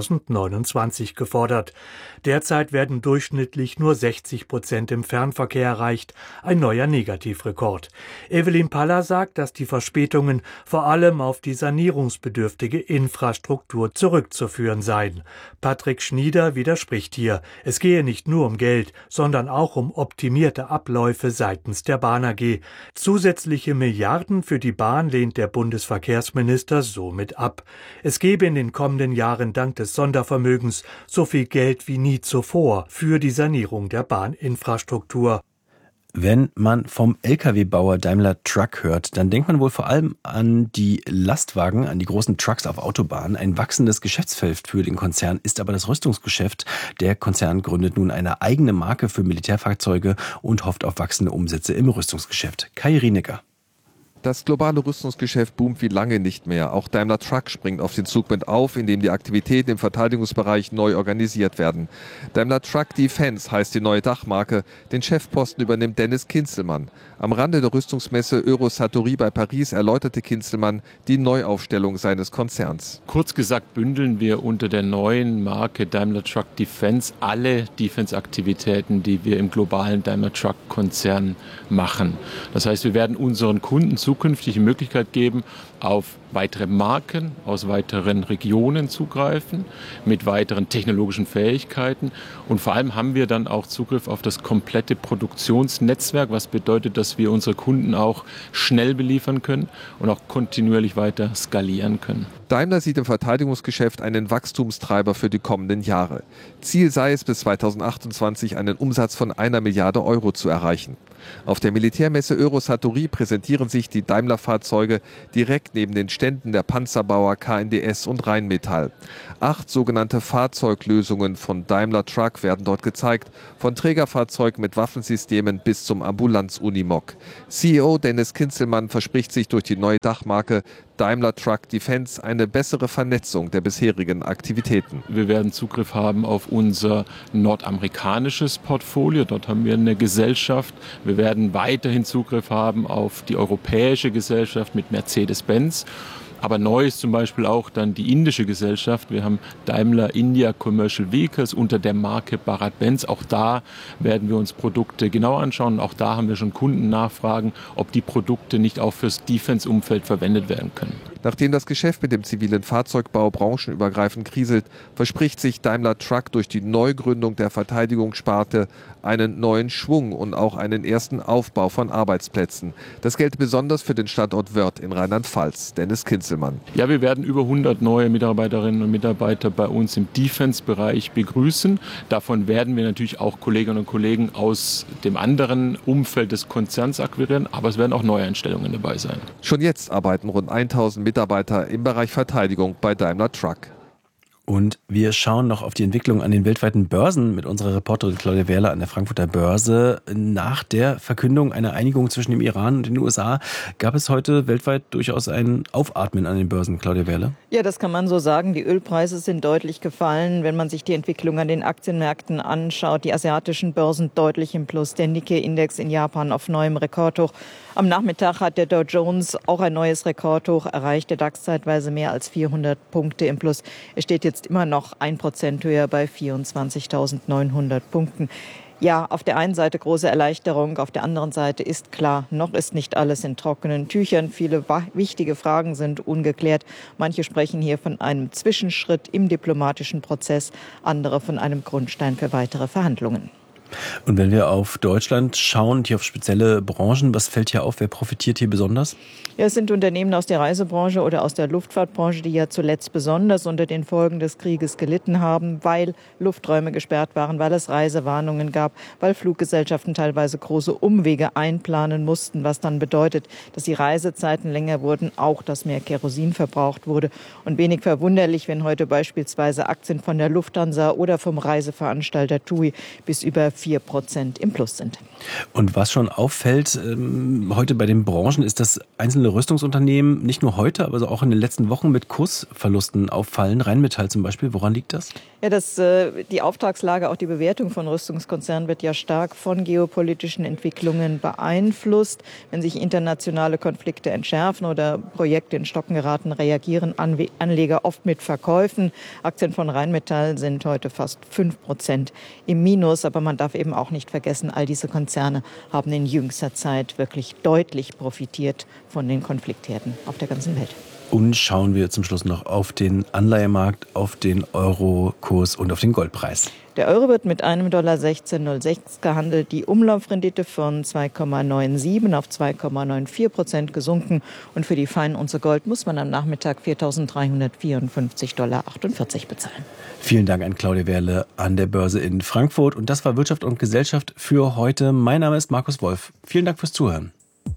2029 gefordert. Derzeit werden durchschnittlich nur 60% im Fernverkehr erreicht, ein neuer Negativrekord. Evelyn Paller sagt, dass die Verspätungen vor allem auf die sanierungsbedürftige Infrastruktur zurückzuführen seien. Patrick Schnieder widerspricht hier. Es gehe nicht nur um Geld, sondern auch um optimierte Abläufe seitens der Bahn AG. Zusätzliche Milliarden für die Bahn lehnt der Bundesverkehrsminister somit ab. Es gebe in den kommenden Jahren dank des Sondervermögens so viel Geld wie nie zuvor für die Sanierung der Bahninfrastruktur. Wenn man vom Lkw-Bauer Daimler Truck hört, dann denkt man wohl vor allem an die Lastwagen, an die großen Trucks auf Autobahnen. Ein wachsendes Geschäftsfeld für den Konzern ist aber das Rüstungsgeschäft. Der Konzern gründet nun eine eigene Marke für Militärfahrzeuge und hofft auf wachsende Umsätze im Rüstungsgeschäft. Kai Rienecker. Das globale Rüstungsgeschäft boomt wie lange nicht mehr. Auch Daimler Truck springt auf den Zug mit auf, indem die Aktivitäten im Verteidigungsbereich neu organisiert werden. Daimler Truck Defense heißt die neue Dachmarke. Den Chefposten übernimmt Dennis Kinzelmann. Am Rande der Rüstungsmesse Eurosatory bei Paris erläuterte Kinzelmann die Neuaufstellung seines Konzerns. Kurz gesagt bündeln wir unter der neuen Marke Daimler Truck Defense alle Defense-Aktivitäten, die wir im globalen Daimler Truck-Konzern machen. Das heißt, wir werden unseren Kunden zukünftig die Möglichkeit geben, auf weitere Marken aus weiteren Regionen zugreifen, mit weiteren technologischen Fähigkeiten. Und vor allem haben wir dann auch Zugriff auf das komplette Produktionsnetzwerk, was bedeutet, dass wir unsere Kunden auch schnell beliefern können und auch kontinuierlich weiter skalieren können. Daimler sieht im Verteidigungsgeschäft einen Wachstumstreiber für die kommenden Jahre. Ziel sei es, bis 2028 einen Umsatz von 1 Milliarde Euro zu erreichen. Auf der Militärmesse Eurosatory präsentieren sich die Daimler-Fahrzeuge direkt neben den Ständen der Panzerbauer KNDS und Rheinmetall. 8 sogenannte Fahrzeuglösungen von Daimler Truck werden dort gezeigt, von Trägerfahrzeug mit Waffensystemen bis zum Ambulanz-Unimog. CEO Dennis Kinzelmann verspricht sich durch die neue Dachmarke Daimler Truck Defense eine bessere Vernetzung der bisherigen Aktivitäten. Wir werden Zugriff haben auf unser nordamerikanisches Portfolio. Dort haben wir eine Gesellschaft. Wir werden weiterhin Zugriff haben auf die europäische Gesellschaft mit Mercedes-Benz. Aber neu ist zum Beispiel auch dann die indische Gesellschaft. Wir haben Daimler India Commercial Vehicles unter der Marke Bharat-Benz. Auch da werden wir uns Produkte genau anschauen. Auch da haben wir schon Kundennachfragen, ob die Produkte nicht auch fürs Defense-Umfeld verwendet werden können. Nachdem das Geschäft mit dem zivilen Fahrzeugbau branchenübergreifend kriselt, verspricht sich Daimler Truck durch die Neugründung der Verteidigungssparte einen neuen Schwung und auch einen ersten Aufbau von Arbeitsplätzen. Das gilt besonders für den Standort Wörth in Rheinland-Pfalz. Dennis Kinzelmann. Ja, wir werden über 100 neue Mitarbeiterinnen und Mitarbeiter bei uns im Defense-Bereich begrüßen. Davon werden wir natürlich auch Kolleginnen und Kollegen aus dem anderen Umfeld des Konzerns akquirieren, aber es werden auch Neueinstellungen dabei sein. Schon jetzt arbeiten rund 1000 Mitarbeiter im Bereich Verteidigung bei Daimler Truck. Und wir schauen noch auf die Entwicklung an den weltweiten Börsen mit unserer Reporterin Claudia Wehrle an der Frankfurter Börse. Nach der Verkündung einer Einigung zwischen dem Iran und den USA gab es heute weltweit durchaus ein Aufatmen an den Börsen. Claudia Wehrle? Ja, das kann man so sagen. Die Ölpreise sind deutlich gefallen. Wenn man sich die Entwicklung an den Aktienmärkten anschaut, die asiatischen Börsen deutlich im Plus. Der Nikkei-Index in Japan auf neuem Rekordhoch. Am Nachmittag hat der Dow Jones auch ein neues Rekordhoch erreicht. Der DAX zeitweise mehr als 400 Punkte im Plus. Er steht jetzt immer noch 1% höher bei 24.900 Punkten. Ja, auf der einen Seite große Erleichterung, auf der anderen Seite ist klar, noch ist nicht alles in trockenen Tüchern. Viele wichtige Fragen sind ungeklärt. Manche sprechen hier von einem Zwischenschritt im diplomatischen Prozess, andere von einem Grundstein für weitere Verhandlungen. Und wenn wir auf Deutschland schauen, hier auf spezielle Branchen, was fällt hier auf? Wer profitiert hier besonders? Ja, es sind Unternehmen aus der Reisebranche oder aus der Luftfahrtbranche, die ja zuletzt besonders unter den Folgen des Krieges gelitten haben, weil Lufträume gesperrt waren, weil es Reisewarnungen gab, weil Fluggesellschaften teilweise große Umwege einplanen mussten, was dann bedeutet, dass die Reisezeiten länger wurden, auch dass mehr Kerosin verbraucht wurde. Und wenig verwunderlich, wenn heute beispielsweise Aktien von der Lufthansa oder vom Reiseveranstalter TUI bis über 4% im Plus sind. Und was schon auffällt heute bei den Branchen ist, dass einzelne Rüstungsunternehmen nicht nur heute, aber auch in den letzten Wochen mit Kursverlusten auffallen. Rheinmetall zum Beispiel, woran liegt das? Ja, die Auftragslage, auch die Bewertung von Rüstungskonzernen wird ja stark von geopolitischen Entwicklungen beeinflusst. Wenn sich internationale Konflikte entschärfen oder Projekte in Stocken geraten, reagieren Anleger oft mit Verkäufen. Aktien von Rheinmetall sind heute fast 5% im Minus, aber man darf eben auch nicht vergessen, all diese Konzerne haben in jüngster Zeit wirklich deutlich profitiert von den Konfliktherden auf der ganzen Welt. Und schauen wir zum Schluss noch auf den Anleihemarkt, auf den Eurokurs und auf den Goldpreis. Der Euro wird mit einem $16,06 gehandelt. Die Umlaufrendite von 2,97 auf 2,94% gesunken. Und für die Feinunze Gold muss man am Nachmittag $4.354,48 bezahlen. Vielen Dank an Claudia Wehrle an der Börse in Frankfurt. Und das war Wirtschaft und Gesellschaft für heute. Mein Name ist Markus Wolf. Vielen Dank fürs Zuhören.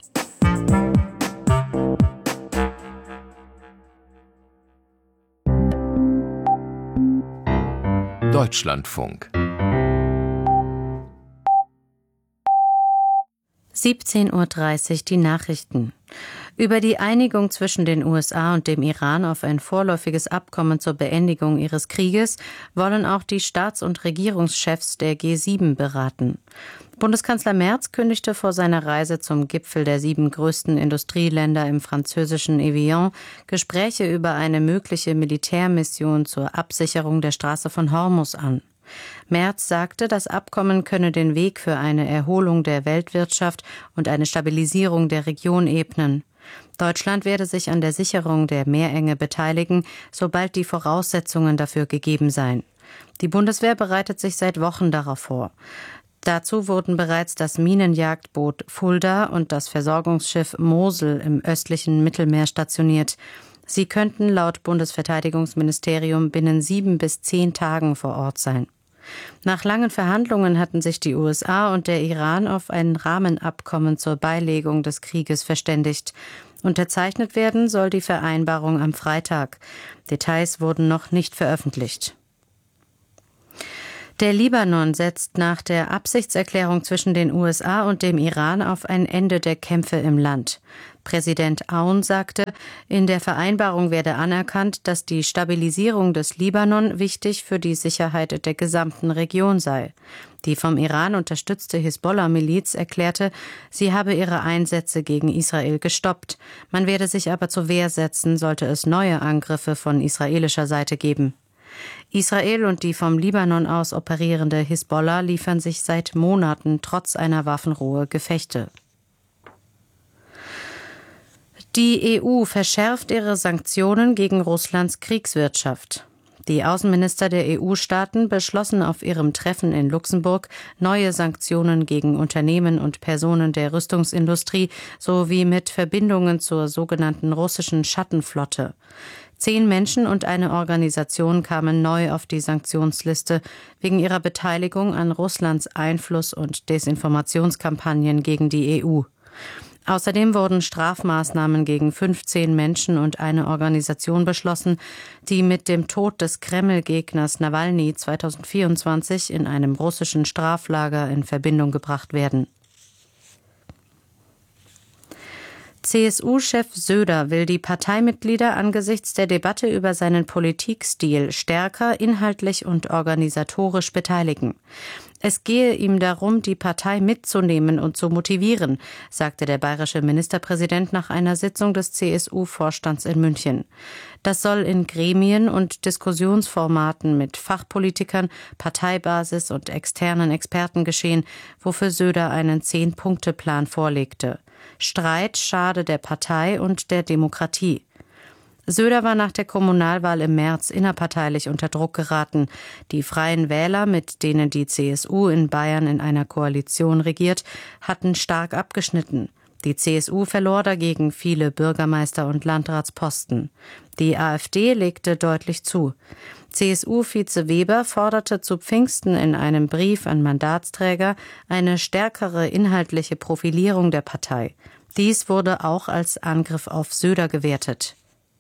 Deutschlandfunk 17:30 Uhr die Nachrichten. Über die Einigung zwischen den USA und dem Iran auf ein vorläufiges Abkommen zur Beendigung ihres Krieges wollen auch die Staats- und Regierungschefs der G7 beraten. Bundeskanzler Merz kündigte vor seiner Reise zum Gipfel der 7 größten Industrieländer im französischen Evian Gespräche über eine mögliche Militärmission zur Absicherung der Straße von Hormuz an. Merz sagte, das Abkommen könne den Weg für eine Erholung der Weltwirtschaft und eine Stabilisierung der Region ebnen. Deutschland werde sich an der Sicherung der Meerenge beteiligen, sobald die Voraussetzungen dafür gegeben seien. Die Bundeswehr bereitet sich seit Wochen darauf vor. Dazu wurden bereits das Minenjagdboot Fulda und das Versorgungsschiff Mosel im östlichen Mittelmeer stationiert. Sie könnten laut Bundesverteidigungsministerium binnen 7 bis 10 Tagen vor Ort sein. Nach langen Verhandlungen hatten sich die USA und der Iran auf ein Rahmenabkommen zur Beilegung des Krieges verständigt. Unterzeichnet werden soll die Vereinbarung am Freitag. Details wurden noch nicht veröffentlicht. Der Libanon setzt nach der Absichtserklärung zwischen den USA und dem Iran auf ein Ende der Kämpfe im Land. Präsident Aoun sagte, in der Vereinbarung werde anerkannt, dass die Stabilisierung des Libanon wichtig für die Sicherheit der gesamten Region sei. Die vom Iran unterstützte Hisbollah-Miliz erklärte, sie habe ihre Einsätze gegen Israel gestoppt. Man werde sich aber zur Wehr setzen, sollte es neue Angriffe von israelischer Seite geben. Israel und die vom Libanon aus operierende Hisbollah liefern sich seit Monaten trotz einer Waffenruhe Gefechte. Die EU verschärft ihre Sanktionen gegen Russlands Kriegswirtschaft. Die Außenminister der EU-Staaten beschlossen auf ihrem Treffen in Luxemburg neue Sanktionen gegen Unternehmen und Personen der Rüstungsindustrie sowie mit Verbindungen zur sogenannten russischen Schattenflotte. 10 Menschen und eine Organisation kamen neu auf die Sanktionsliste wegen ihrer Beteiligung an Russlands Einfluss- und Desinformationskampagnen gegen die EU. Außerdem wurden Strafmaßnahmen gegen 15 Menschen und eine Organisation beschlossen, die mit dem Tod des Kreml-Gegners Nawalny 2024 in einem russischen Straflager in Verbindung gebracht werden. CSU-Chef Söder will die Parteimitglieder angesichts der Debatte über seinen Politikstil stärker inhaltlich und organisatorisch beteiligen. Es gehe ihm darum, die Partei mitzunehmen und zu motivieren, sagte der bayerische Ministerpräsident nach einer Sitzung des CSU-Vorstands in München. Das soll in Gremien und Diskussionsformaten mit Fachpolitikern, Parteibasis und externen Experten geschehen, wofür Söder einen 10-Punkte-Plan vorlegte. Streit schade der Partei und der Demokratie. Söder war nach der Kommunalwahl im März innerparteilich unter Druck geraten. Die Freien Wähler, mit denen die CSU in Bayern in einer Koalition regiert, hatten stark abgeschnitten. Die CSU verlor dagegen viele Bürgermeister- und Landratsposten. Die AfD legte deutlich zu. CSU-Vize Weber forderte zu Pfingsten in einem Brief an Mandatsträger eine stärkere inhaltliche Profilierung der Partei. Dies wurde auch als Angriff auf Söder gewertet.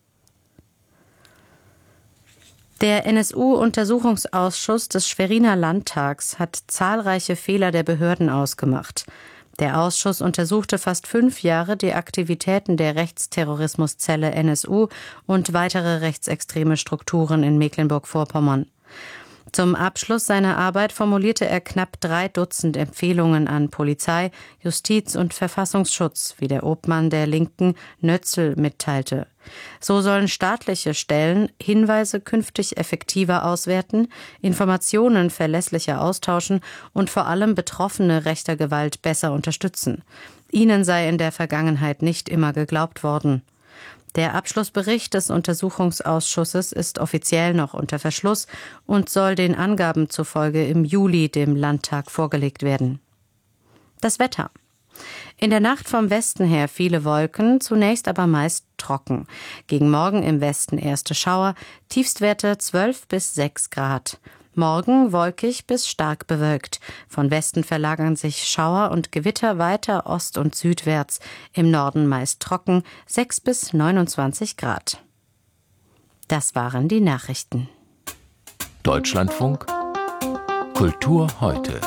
Der NSU-Untersuchungsausschuss des Schweriner Landtags hat zahlreiche Fehler der Behörden ausgemacht. Der Ausschuss untersuchte fast 5 Jahre die Aktivitäten der Rechtsterrorismuszelle NSU und weitere rechtsextreme Strukturen in Mecklenburg-Vorpommern. Zum Abschluss seiner Arbeit formulierte er knapp 3 Dutzend Empfehlungen an Polizei, Justiz und Verfassungsschutz, wie der Obmann der Linken Nötzl mitteilte. So sollen staatliche Stellen Hinweise künftig effektiver auswerten, Informationen verlässlicher austauschen und vor allem Betroffene rechter Gewalt besser unterstützen. Ihnen sei in der Vergangenheit nicht immer geglaubt worden. Der Abschlussbericht des Untersuchungsausschusses ist offiziell noch unter Verschluss und soll den Angaben zufolge im Juli dem Landtag vorgelegt werden. Das Wetter. In der Nacht vom Westen her viele Wolken, zunächst aber meist trocken. Gegen Morgen im Westen erste Schauer, Tiefstwerte 12 bis 6 Grad. Morgen wolkig bis stark bewölkt. Von Westen verlagern sich Schauer und Gewitter weiter ost- und südwärts. Im Norden meist trocken, 6 bis 29 Grad. Das waren die Nachrichten. Deutschlandfunk Kultur heute.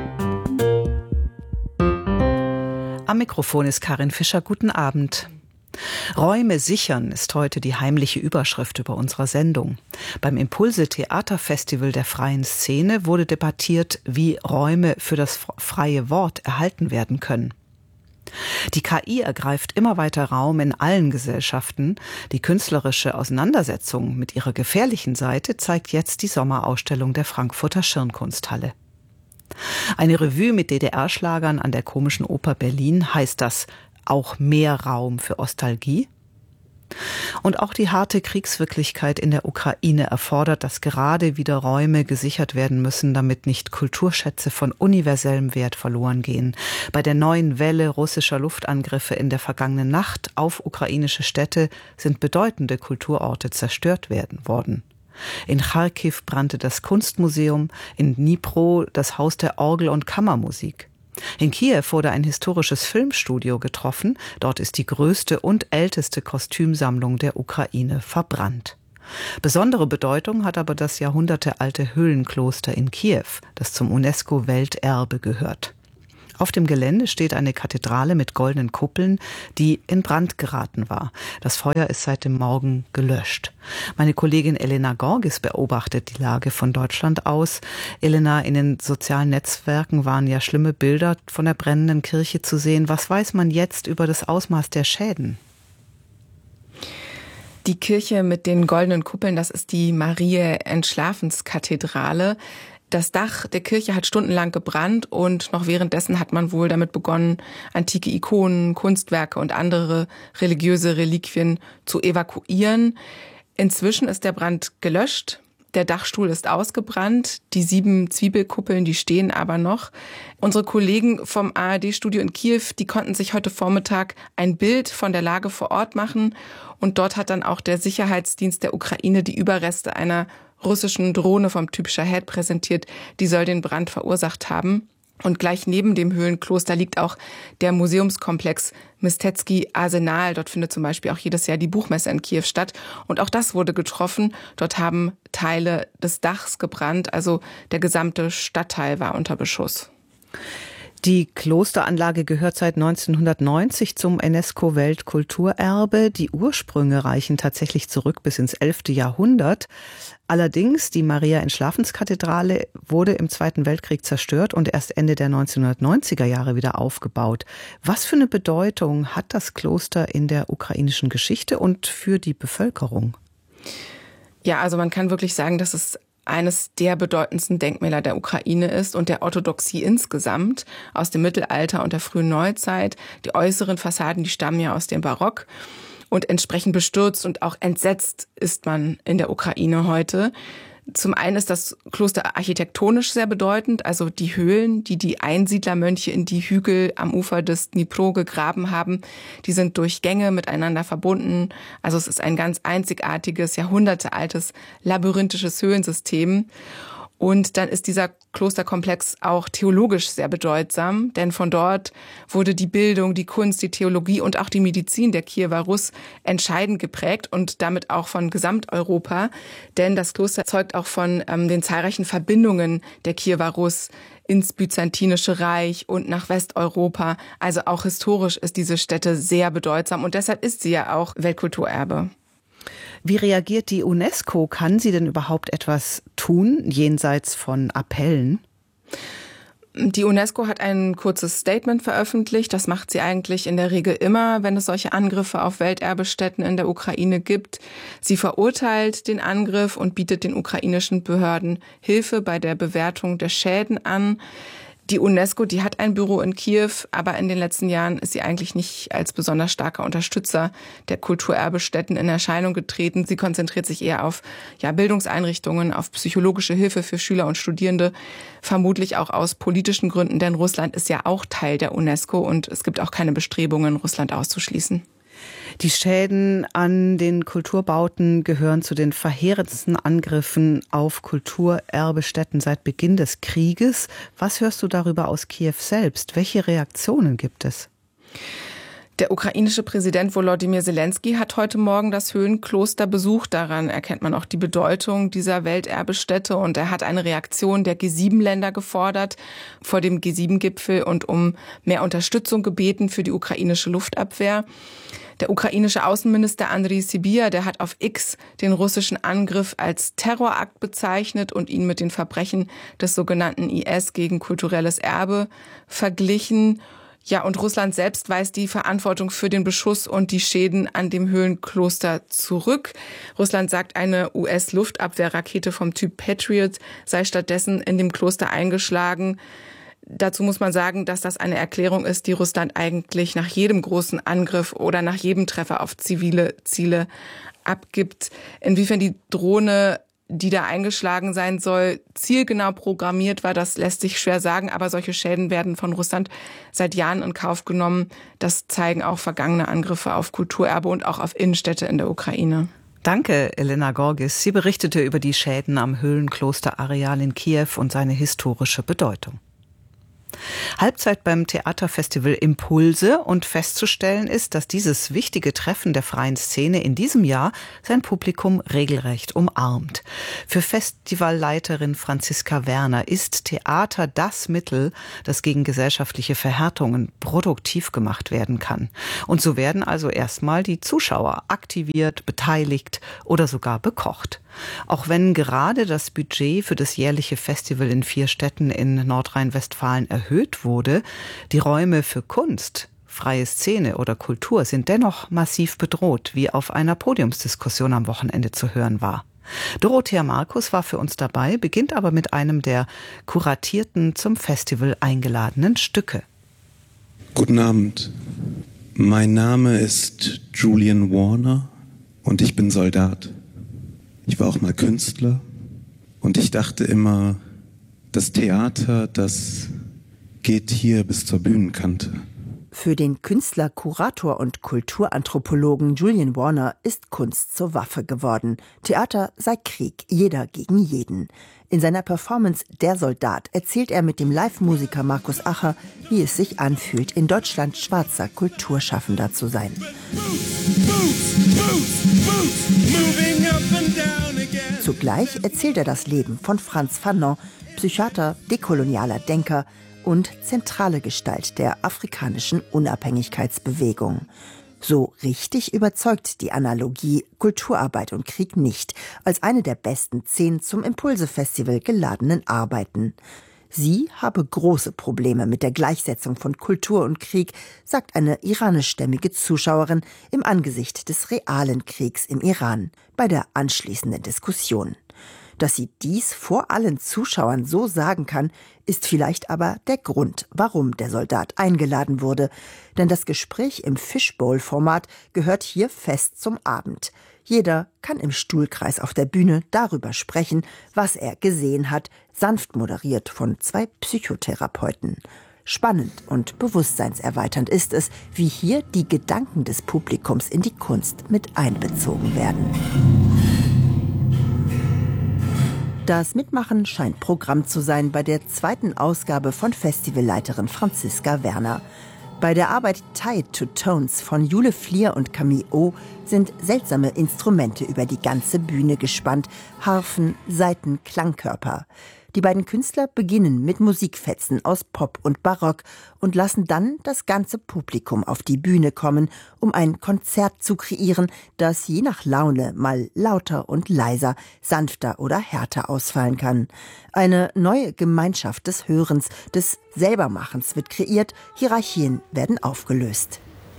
Am Mikrofon ist Karin Fischer. Guten Abend. Räume sichern ist heute die heimliche Überschrift über unserer Sendung. Beim Impulse Theaterfestival der freien Szene wurde debattiert, wie Räume für das freie Wort erhalten werden können. Die KI ergreift immer weiter Raum in allen Gesellschaften. Die künstlerische Auseinandersetzung mit ihrer gefährlichen Seite zeigt jetzt die Sommerausstellung der Frankfurter Schirnkunsthalle. Eine Revue mit DDR-Schlagern an der Komischen Oper Berlin, heißt das auch mehr Raum für Nostalgie? Und auch die harte Kriegswirklichkeit in der Ukraine erfordert, dass gerade wieder Räume gesichert werden müssen, damit nicht Kulturschätze von universellem Wert verloren gehen. Bei der neuen Welle russischer Luftangriffe in der vergangenen Nacht auf ukrainische Städte sind bedeutende Kulturorte zerstört worden. In Charkiw brannte das Kunstmuseum, in Dnipro das Haus der Orgel- und Kammermusik. In Kiew wurde ein historisches Filmstudio getroffen. Dort ist die größte und älteste Kostümsammlung der Ukraine verbrannt. Besondere Bedeutung hat aber das jahrhundertealte Höhlenkloster in Kiew, das zum UNESCO-Welterbe gehört. Auf dem Gelände steht eine Kathedrale mit goldenen Kuppeln, die in Brand geraten war. Das Feuer ist seit dem Morgen gelöscht. Meine Kollegin Elena Gorgis beobachtet die Lage von Deutschland aus. Elena, in den sozialen Netzwerken waren ja schlimme Bilder von der brennenden Kirche zu sehen. Was weiß man jetzt über das Ausmaß der Schäden? Die Kirche mit den goldenen Kuppeln, das ist die Mariä-Entschlafenskathedrale. Das Dach der Kirche hat stundenlang gebrannt und noch währenddessen hat man wohl damit begonnen, antike Ikonen, Kunstwerke und andere religiöse Reliquien zu evakuieren. Inzwischen ist der Brand gelöscht. Der Dachstuhl ist ausgebrannt. Die 7 Zwiebelkuppeln, die stehen aber noch. Unsere Kollegen vom ARD-Studio in Kiew, die konnten sich heute Vormittag ein Bild von der Lage vor Ort machen. Und dort hat dann auch der Sicherheitsdienst der Ukraine die Überreste einer russischen Drohne vom Typ Shahed präsentiert. Die soll den Brand verursacht haben. Und gleich neben dem Höhlenkloster liegt auch der Museumskomplex Mistecki Arsenal. Dort findet zum Beispiel auch jedes Jahr die Buchmesse in Kiew statt. Und auch das wurde getroffen. Dort haben Teile des Dachs gebrannt. Also der gesamte Stadtteil war unter Beschuss. Die Klosteranlage gehört seit 1990 zum UNESCO-Weltkulturerbe. Die Ursprünge reichen tatsächlich zurück bis ins 11. Jahrhundert. Allerdings, die Mariä-Entschlafenskathedrale wurde im Zweiten Weltkrieg zerstört und erst Ende der 1990er Jahre wieder aufgebaut. Was für eine Bedeutung hat das Kloster in der ukrainischen Geschichte und für die Bevölkerung? Ja, also man kann wirklich sagen, dass es eines der bedeutendsten Denkmäler der Ukraine ist und der Orthodoxie insgesamt aus dem Mittelalter und der frühen Neuzeit. Die äußeren Fassaden, die stammen ja aus dem Barock. Und entsprechend bestürzt und auch entsetzt ist man in der Ukraine heute. Zum einen ist das Kloster architektonisch sehr bedeutend, also die Höhlen, die die Einsiedlermönche in die Hügel am Ufer des Dnipro gegraben haben, die sind durch Gänge miteinander verbunden. Also es ist ein ganz einzigartiges, jahrhundertealtes, labyrinthisches Höhlensystem. Und dann ist dieser Klosterkomplex auch theologisch sehr bedeutsam, denn von dort wurde die Bildung, die Kunst, die Theologie und auch die Medizin der Kiewer Russ entscheidend geprägt und damit auch von Gesamteuropa. Denn das Kloster zeugt auch von den zahlreichen Verbindungen der Kiewer Russ ins Byzantinische Reich und nach Westeuropa. Also auch historisch ist diese Stätte sehr bedeutsam und deshalb ist sie ja auch Weltkulturerbe. Wie reagiert die UNESCO? Kann sie denn überhaupt etwas tun, jenseits von Appellen? Die UNESCO hat ein kurzes Statement veröffentlicht. Das macht sie eigentlich in der Regel immer, wenn es solche Angriffe auf Welterbestätten in der Ukraine gibt. Sie verurteilt den Angriff und bietet den ukrainischen Behörden Hilfe bei der Bewertung der Schäden an. Die UNESCO, die hat ein Büro in Kiew, aber in den letzten Jahren ist sie eigentlich nicht als besonders starker Unterstützer der Kulturerbestätten in Erscheinung getreten. Sie konzentriert sich eher auf Bildungseinrichtungen, auf psychologische Hilfe für Schüler und Studierende, vermutlich auch aus politischen Gründen, denn Russland ist ja auch Teil der UNESCO und es gibt auch keine Bestrebungen, Russland auszuschließen. Die Schäden an den Kulturbauten gehören zu den verheerendsten Angriffen auf Kulturerbestätten seit Beginn des Krieges. Was hörst du darüber aus Kiew selbst? Welche Reaktionen gibt es? Der ukrainische Präsident Volodymyr Zelensky hat heute Morgen das Höhlenkloster besucht. Daran erkennt man auch die Bedeutung dieser Welterbestätte. Und er hat eine Reaktion der G7-Länder gefordert vor dem G7-Gipfel und um mehr Unterstützung gebeten für die ukrainische Luftabwehr. Der ukrainische Außenminister Andriy Sybiha, der hat auf X den russischen Angriff als Terrorakt bezeichnet und ihn mit den Verbrechen des sogenannten IS gegen kulturelles Erbe verglichen. Ja, und Russland selbst weist die Verantwortung für den Beschuss und die Schäden an dem Höhlenkloster zurück. Russland sagt, eine US-Luftabwehrrakete vom Typ Patriot sei stattdessen in dem Kloster eingeschlagen. Dazu muss man sagen, dass das eine Erklärung ist, die Russland eigentlich nach jedem großen Angriff oder nach jedem Treffer auf zivile Ziele abgibt. Inwiefern die Drohne, die da eingeschlagen sein soll, zielgenau programmiert war, das lässt sich schwer sagen. Aber solche Schäden werden von Russland seit Jahren in Kauf genommen. Das zeigen auch vergangene Angriffe auf Kulturerbe und auch auf Innenstädte in der Ukraine. Danke, Elena Gorgis. Sie berichtete über die Schäden am Höhlenkloster-Areal in Kiew und seine historische Bedeutung. Halbzeit beim Theaterfestival Impulse, und festzustellen ist, dass dieses wichtige Treffen der freien Szene in diesem Jahr sein Publikum regelrecht umarmt. Für Festivalleiterin Franziska Werner ist Theater das Mittel, das gegen gesellschaftliche Verhärtungen produktiv gemacht werden kann. Und so werden also erstmal die Zuschauer aktiviert, beteiligt oder sogar bekocht. Auch wenn gerade das Budget für das jährliche Festival in 4 Städten in Nordrhein-Westfalen erhöht wurde, die Räume für Kunst, freie Szene oder Kultur sind dennoch massiv bedroht, wie auf einer Podiumsdiskussion am Wochenende zu hören war. Dorothea Markus war für uns dabei, beginnt aber mit einem der kuratierten, zum Festival eingeladenen Stücke. Guten Abend. Mein Name ist Julian Warner und ich bin Soldat. Ich war auch mal Künstler und ich dachte immer, das Theater, das geht hier bis zur Bühnenkante. Für den Künstler, Kurator und Kulturanthropologen Julian Warner ist Kunst zur Waffe geworden. Theater sei Krieg, jeder gegen jeden. In seiner Performance Der Soldat erzählt er mit dem Live-Musiker Markus Acher, wie es sich anfühlt, in Deutschland schwarzer Kulturschaffender zu sein. Zugleich erzählt er das Leben von Frantz Fanon, Psychiater, dekolonialer Denker und zentrale Gestalt der afrikanischen Unabhängigkeitsbewegung. So richtig überzeugt die Analogie Kulturarbeit und Krieg nicht, als eine der besten 10 zum Impulse-Festival geladenen Arbeiten. Sie habe große Probleme mit der Gleichsetzung von Kultur und Krieg, sagt eine iranischstämmige Zuschauerin im Angesicht des realen Kriegs im Iran bei der anschließenden Diskussion. Dass sie dies vor allen Zuschauern so sagen kann, ist vielleicht aber der Grund, warum der Soldat eingeladen wurde. Denn das Gespräch im Fishbowl-Format gehört hier fest zum Abend. Jeder kann im Stuhlkreis auf der Bühne darüber sprechen, was er gesehen hat, sanft moderiert von 2 Psychotherapeuten. Spannend und bewusstseinserweiternd ist es, wie hier die Gedanken des Publikums in die Kunst mit einbezogen werden. Das Mitmachen scheint Programm zu sein bei der 2. Ausgabe von Festivalleiterin Franziska Werner. Bei der Arbeit Tied to Tones von Jule Flier und Camille O sind seltsame Instrumente über die ganze Bühne gespannt, Harfen, Saiten, Klangkörper. Die beiden Künstler beginnen mit Musikfetzen aus Pop und Barock und lassen dann das ganze Publikum auf die Bühne kommen, um ein Konzert zu kreieren, das je nach Laune mal lauter und leiser, sanfter oder härter ausfallen kann. Eine neue Gemeinschaft des Hörens, des Selbermachens wird kreiert, Hierarchien werden aufgelöst.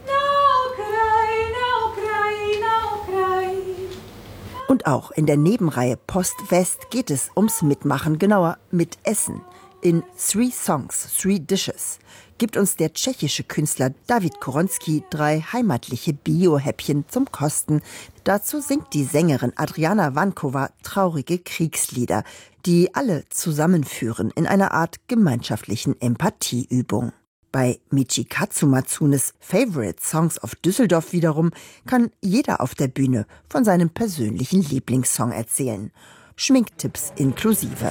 Und auch in der Nebenreihe Post-West geht es ums Mitmachen, genauer mit Essen. In 3 Songs, 3 Dishes gibt uns der tschechische Künstler David Koronski 3 heimatliche Bio-Häppchen zum Kosten. Dazu singt die Sängerin Adriana Vankova traurige Kriegslieder, die alle zusammenführen in einer Art gemeinschaftlichen Empathieübung. Bei Michikazu Matsunes Favorite Songs of Düsseldorf wiederum kann jeder auf der Bühne von seinem persönlichen Lieblingssong erzählen. Schminktipps inklusive.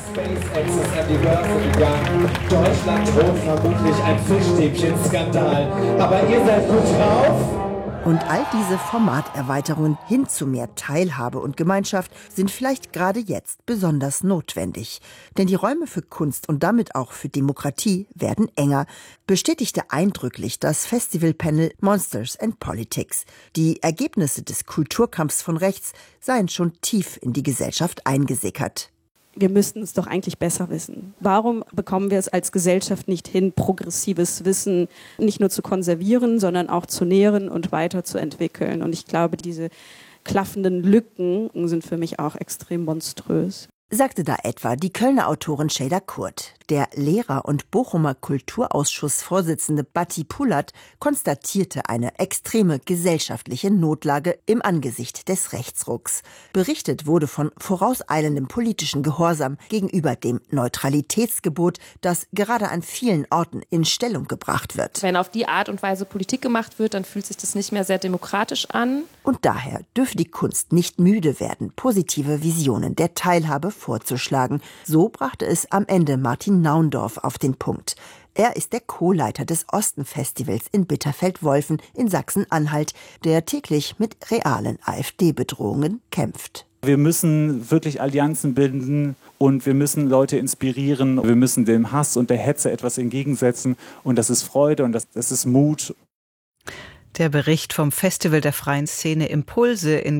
Deutschland droht vermutlich ein Fischstäbchen-Skandal. Aber ihr seid gut drauf Und all diese Formaterweiterungen hin zu mehr Teilhabe und Gemeinschaft sind vielleicht gerade jetzt besonders notwendig. Denn die Räume für Kunst und damit auch für Demokratie werden enger, bestätigte eindrücklich das Festivalpanel Monsters and Politics. Die Ergebnisse des Kulturkampfs von rechts seien schon tief in die Gesellschaft eingesickert. Wir müssten es doch eigentlich besser wissen. Warum bekommen wir es als Gesellschaft nicht hin, progressives Wissen nicht nur zu konservieren, sondern auch zu nähren und weiterzuentwickeln? Und ich glaube, diese klaffenden Lücken sind für mich auch extrem monströs. Sagte da etwa die Kölner Autorin Şeyda Kurt. Der Lehrer- und Bochumer Kulturausschussvorsitzende Bati Pulat konstatierte eine extreme gesellschaftliche Notlage im Angesicht des Rechtsrucks. Berichtet wurde von vorauseilendem politischen Gehorsam gegenüber dem Neutralitätsgebot, das gerade an vielen Orten in Stellung gebracht wird. Wenn auf die Art und Weise Politik gemacht wird, dann fühlt sich das nicht mehr sehr demokratisch an. Und daher dürfe die Kunst nicht müde werden, positive Visionen der Teilhabe vorzuschlagen. So brachte es am Ende Martin Naundorf auf den Punkt. Er ist der Co-Leiter des Osten-Festivals in Bitterfeld-Wolfen in Sachsen-Anhalt, der täglich mit realen AfD-Bedrohungen kämpft. Wir müssen wirklich Allianzen bilden und wir müssen Leute inspirieren. Wir müssen dem Hass und der Hetze etwas entgegensetzen und das ist Freude und das ist Mut. Der Bericht vom Festival der freien Szene Impulse in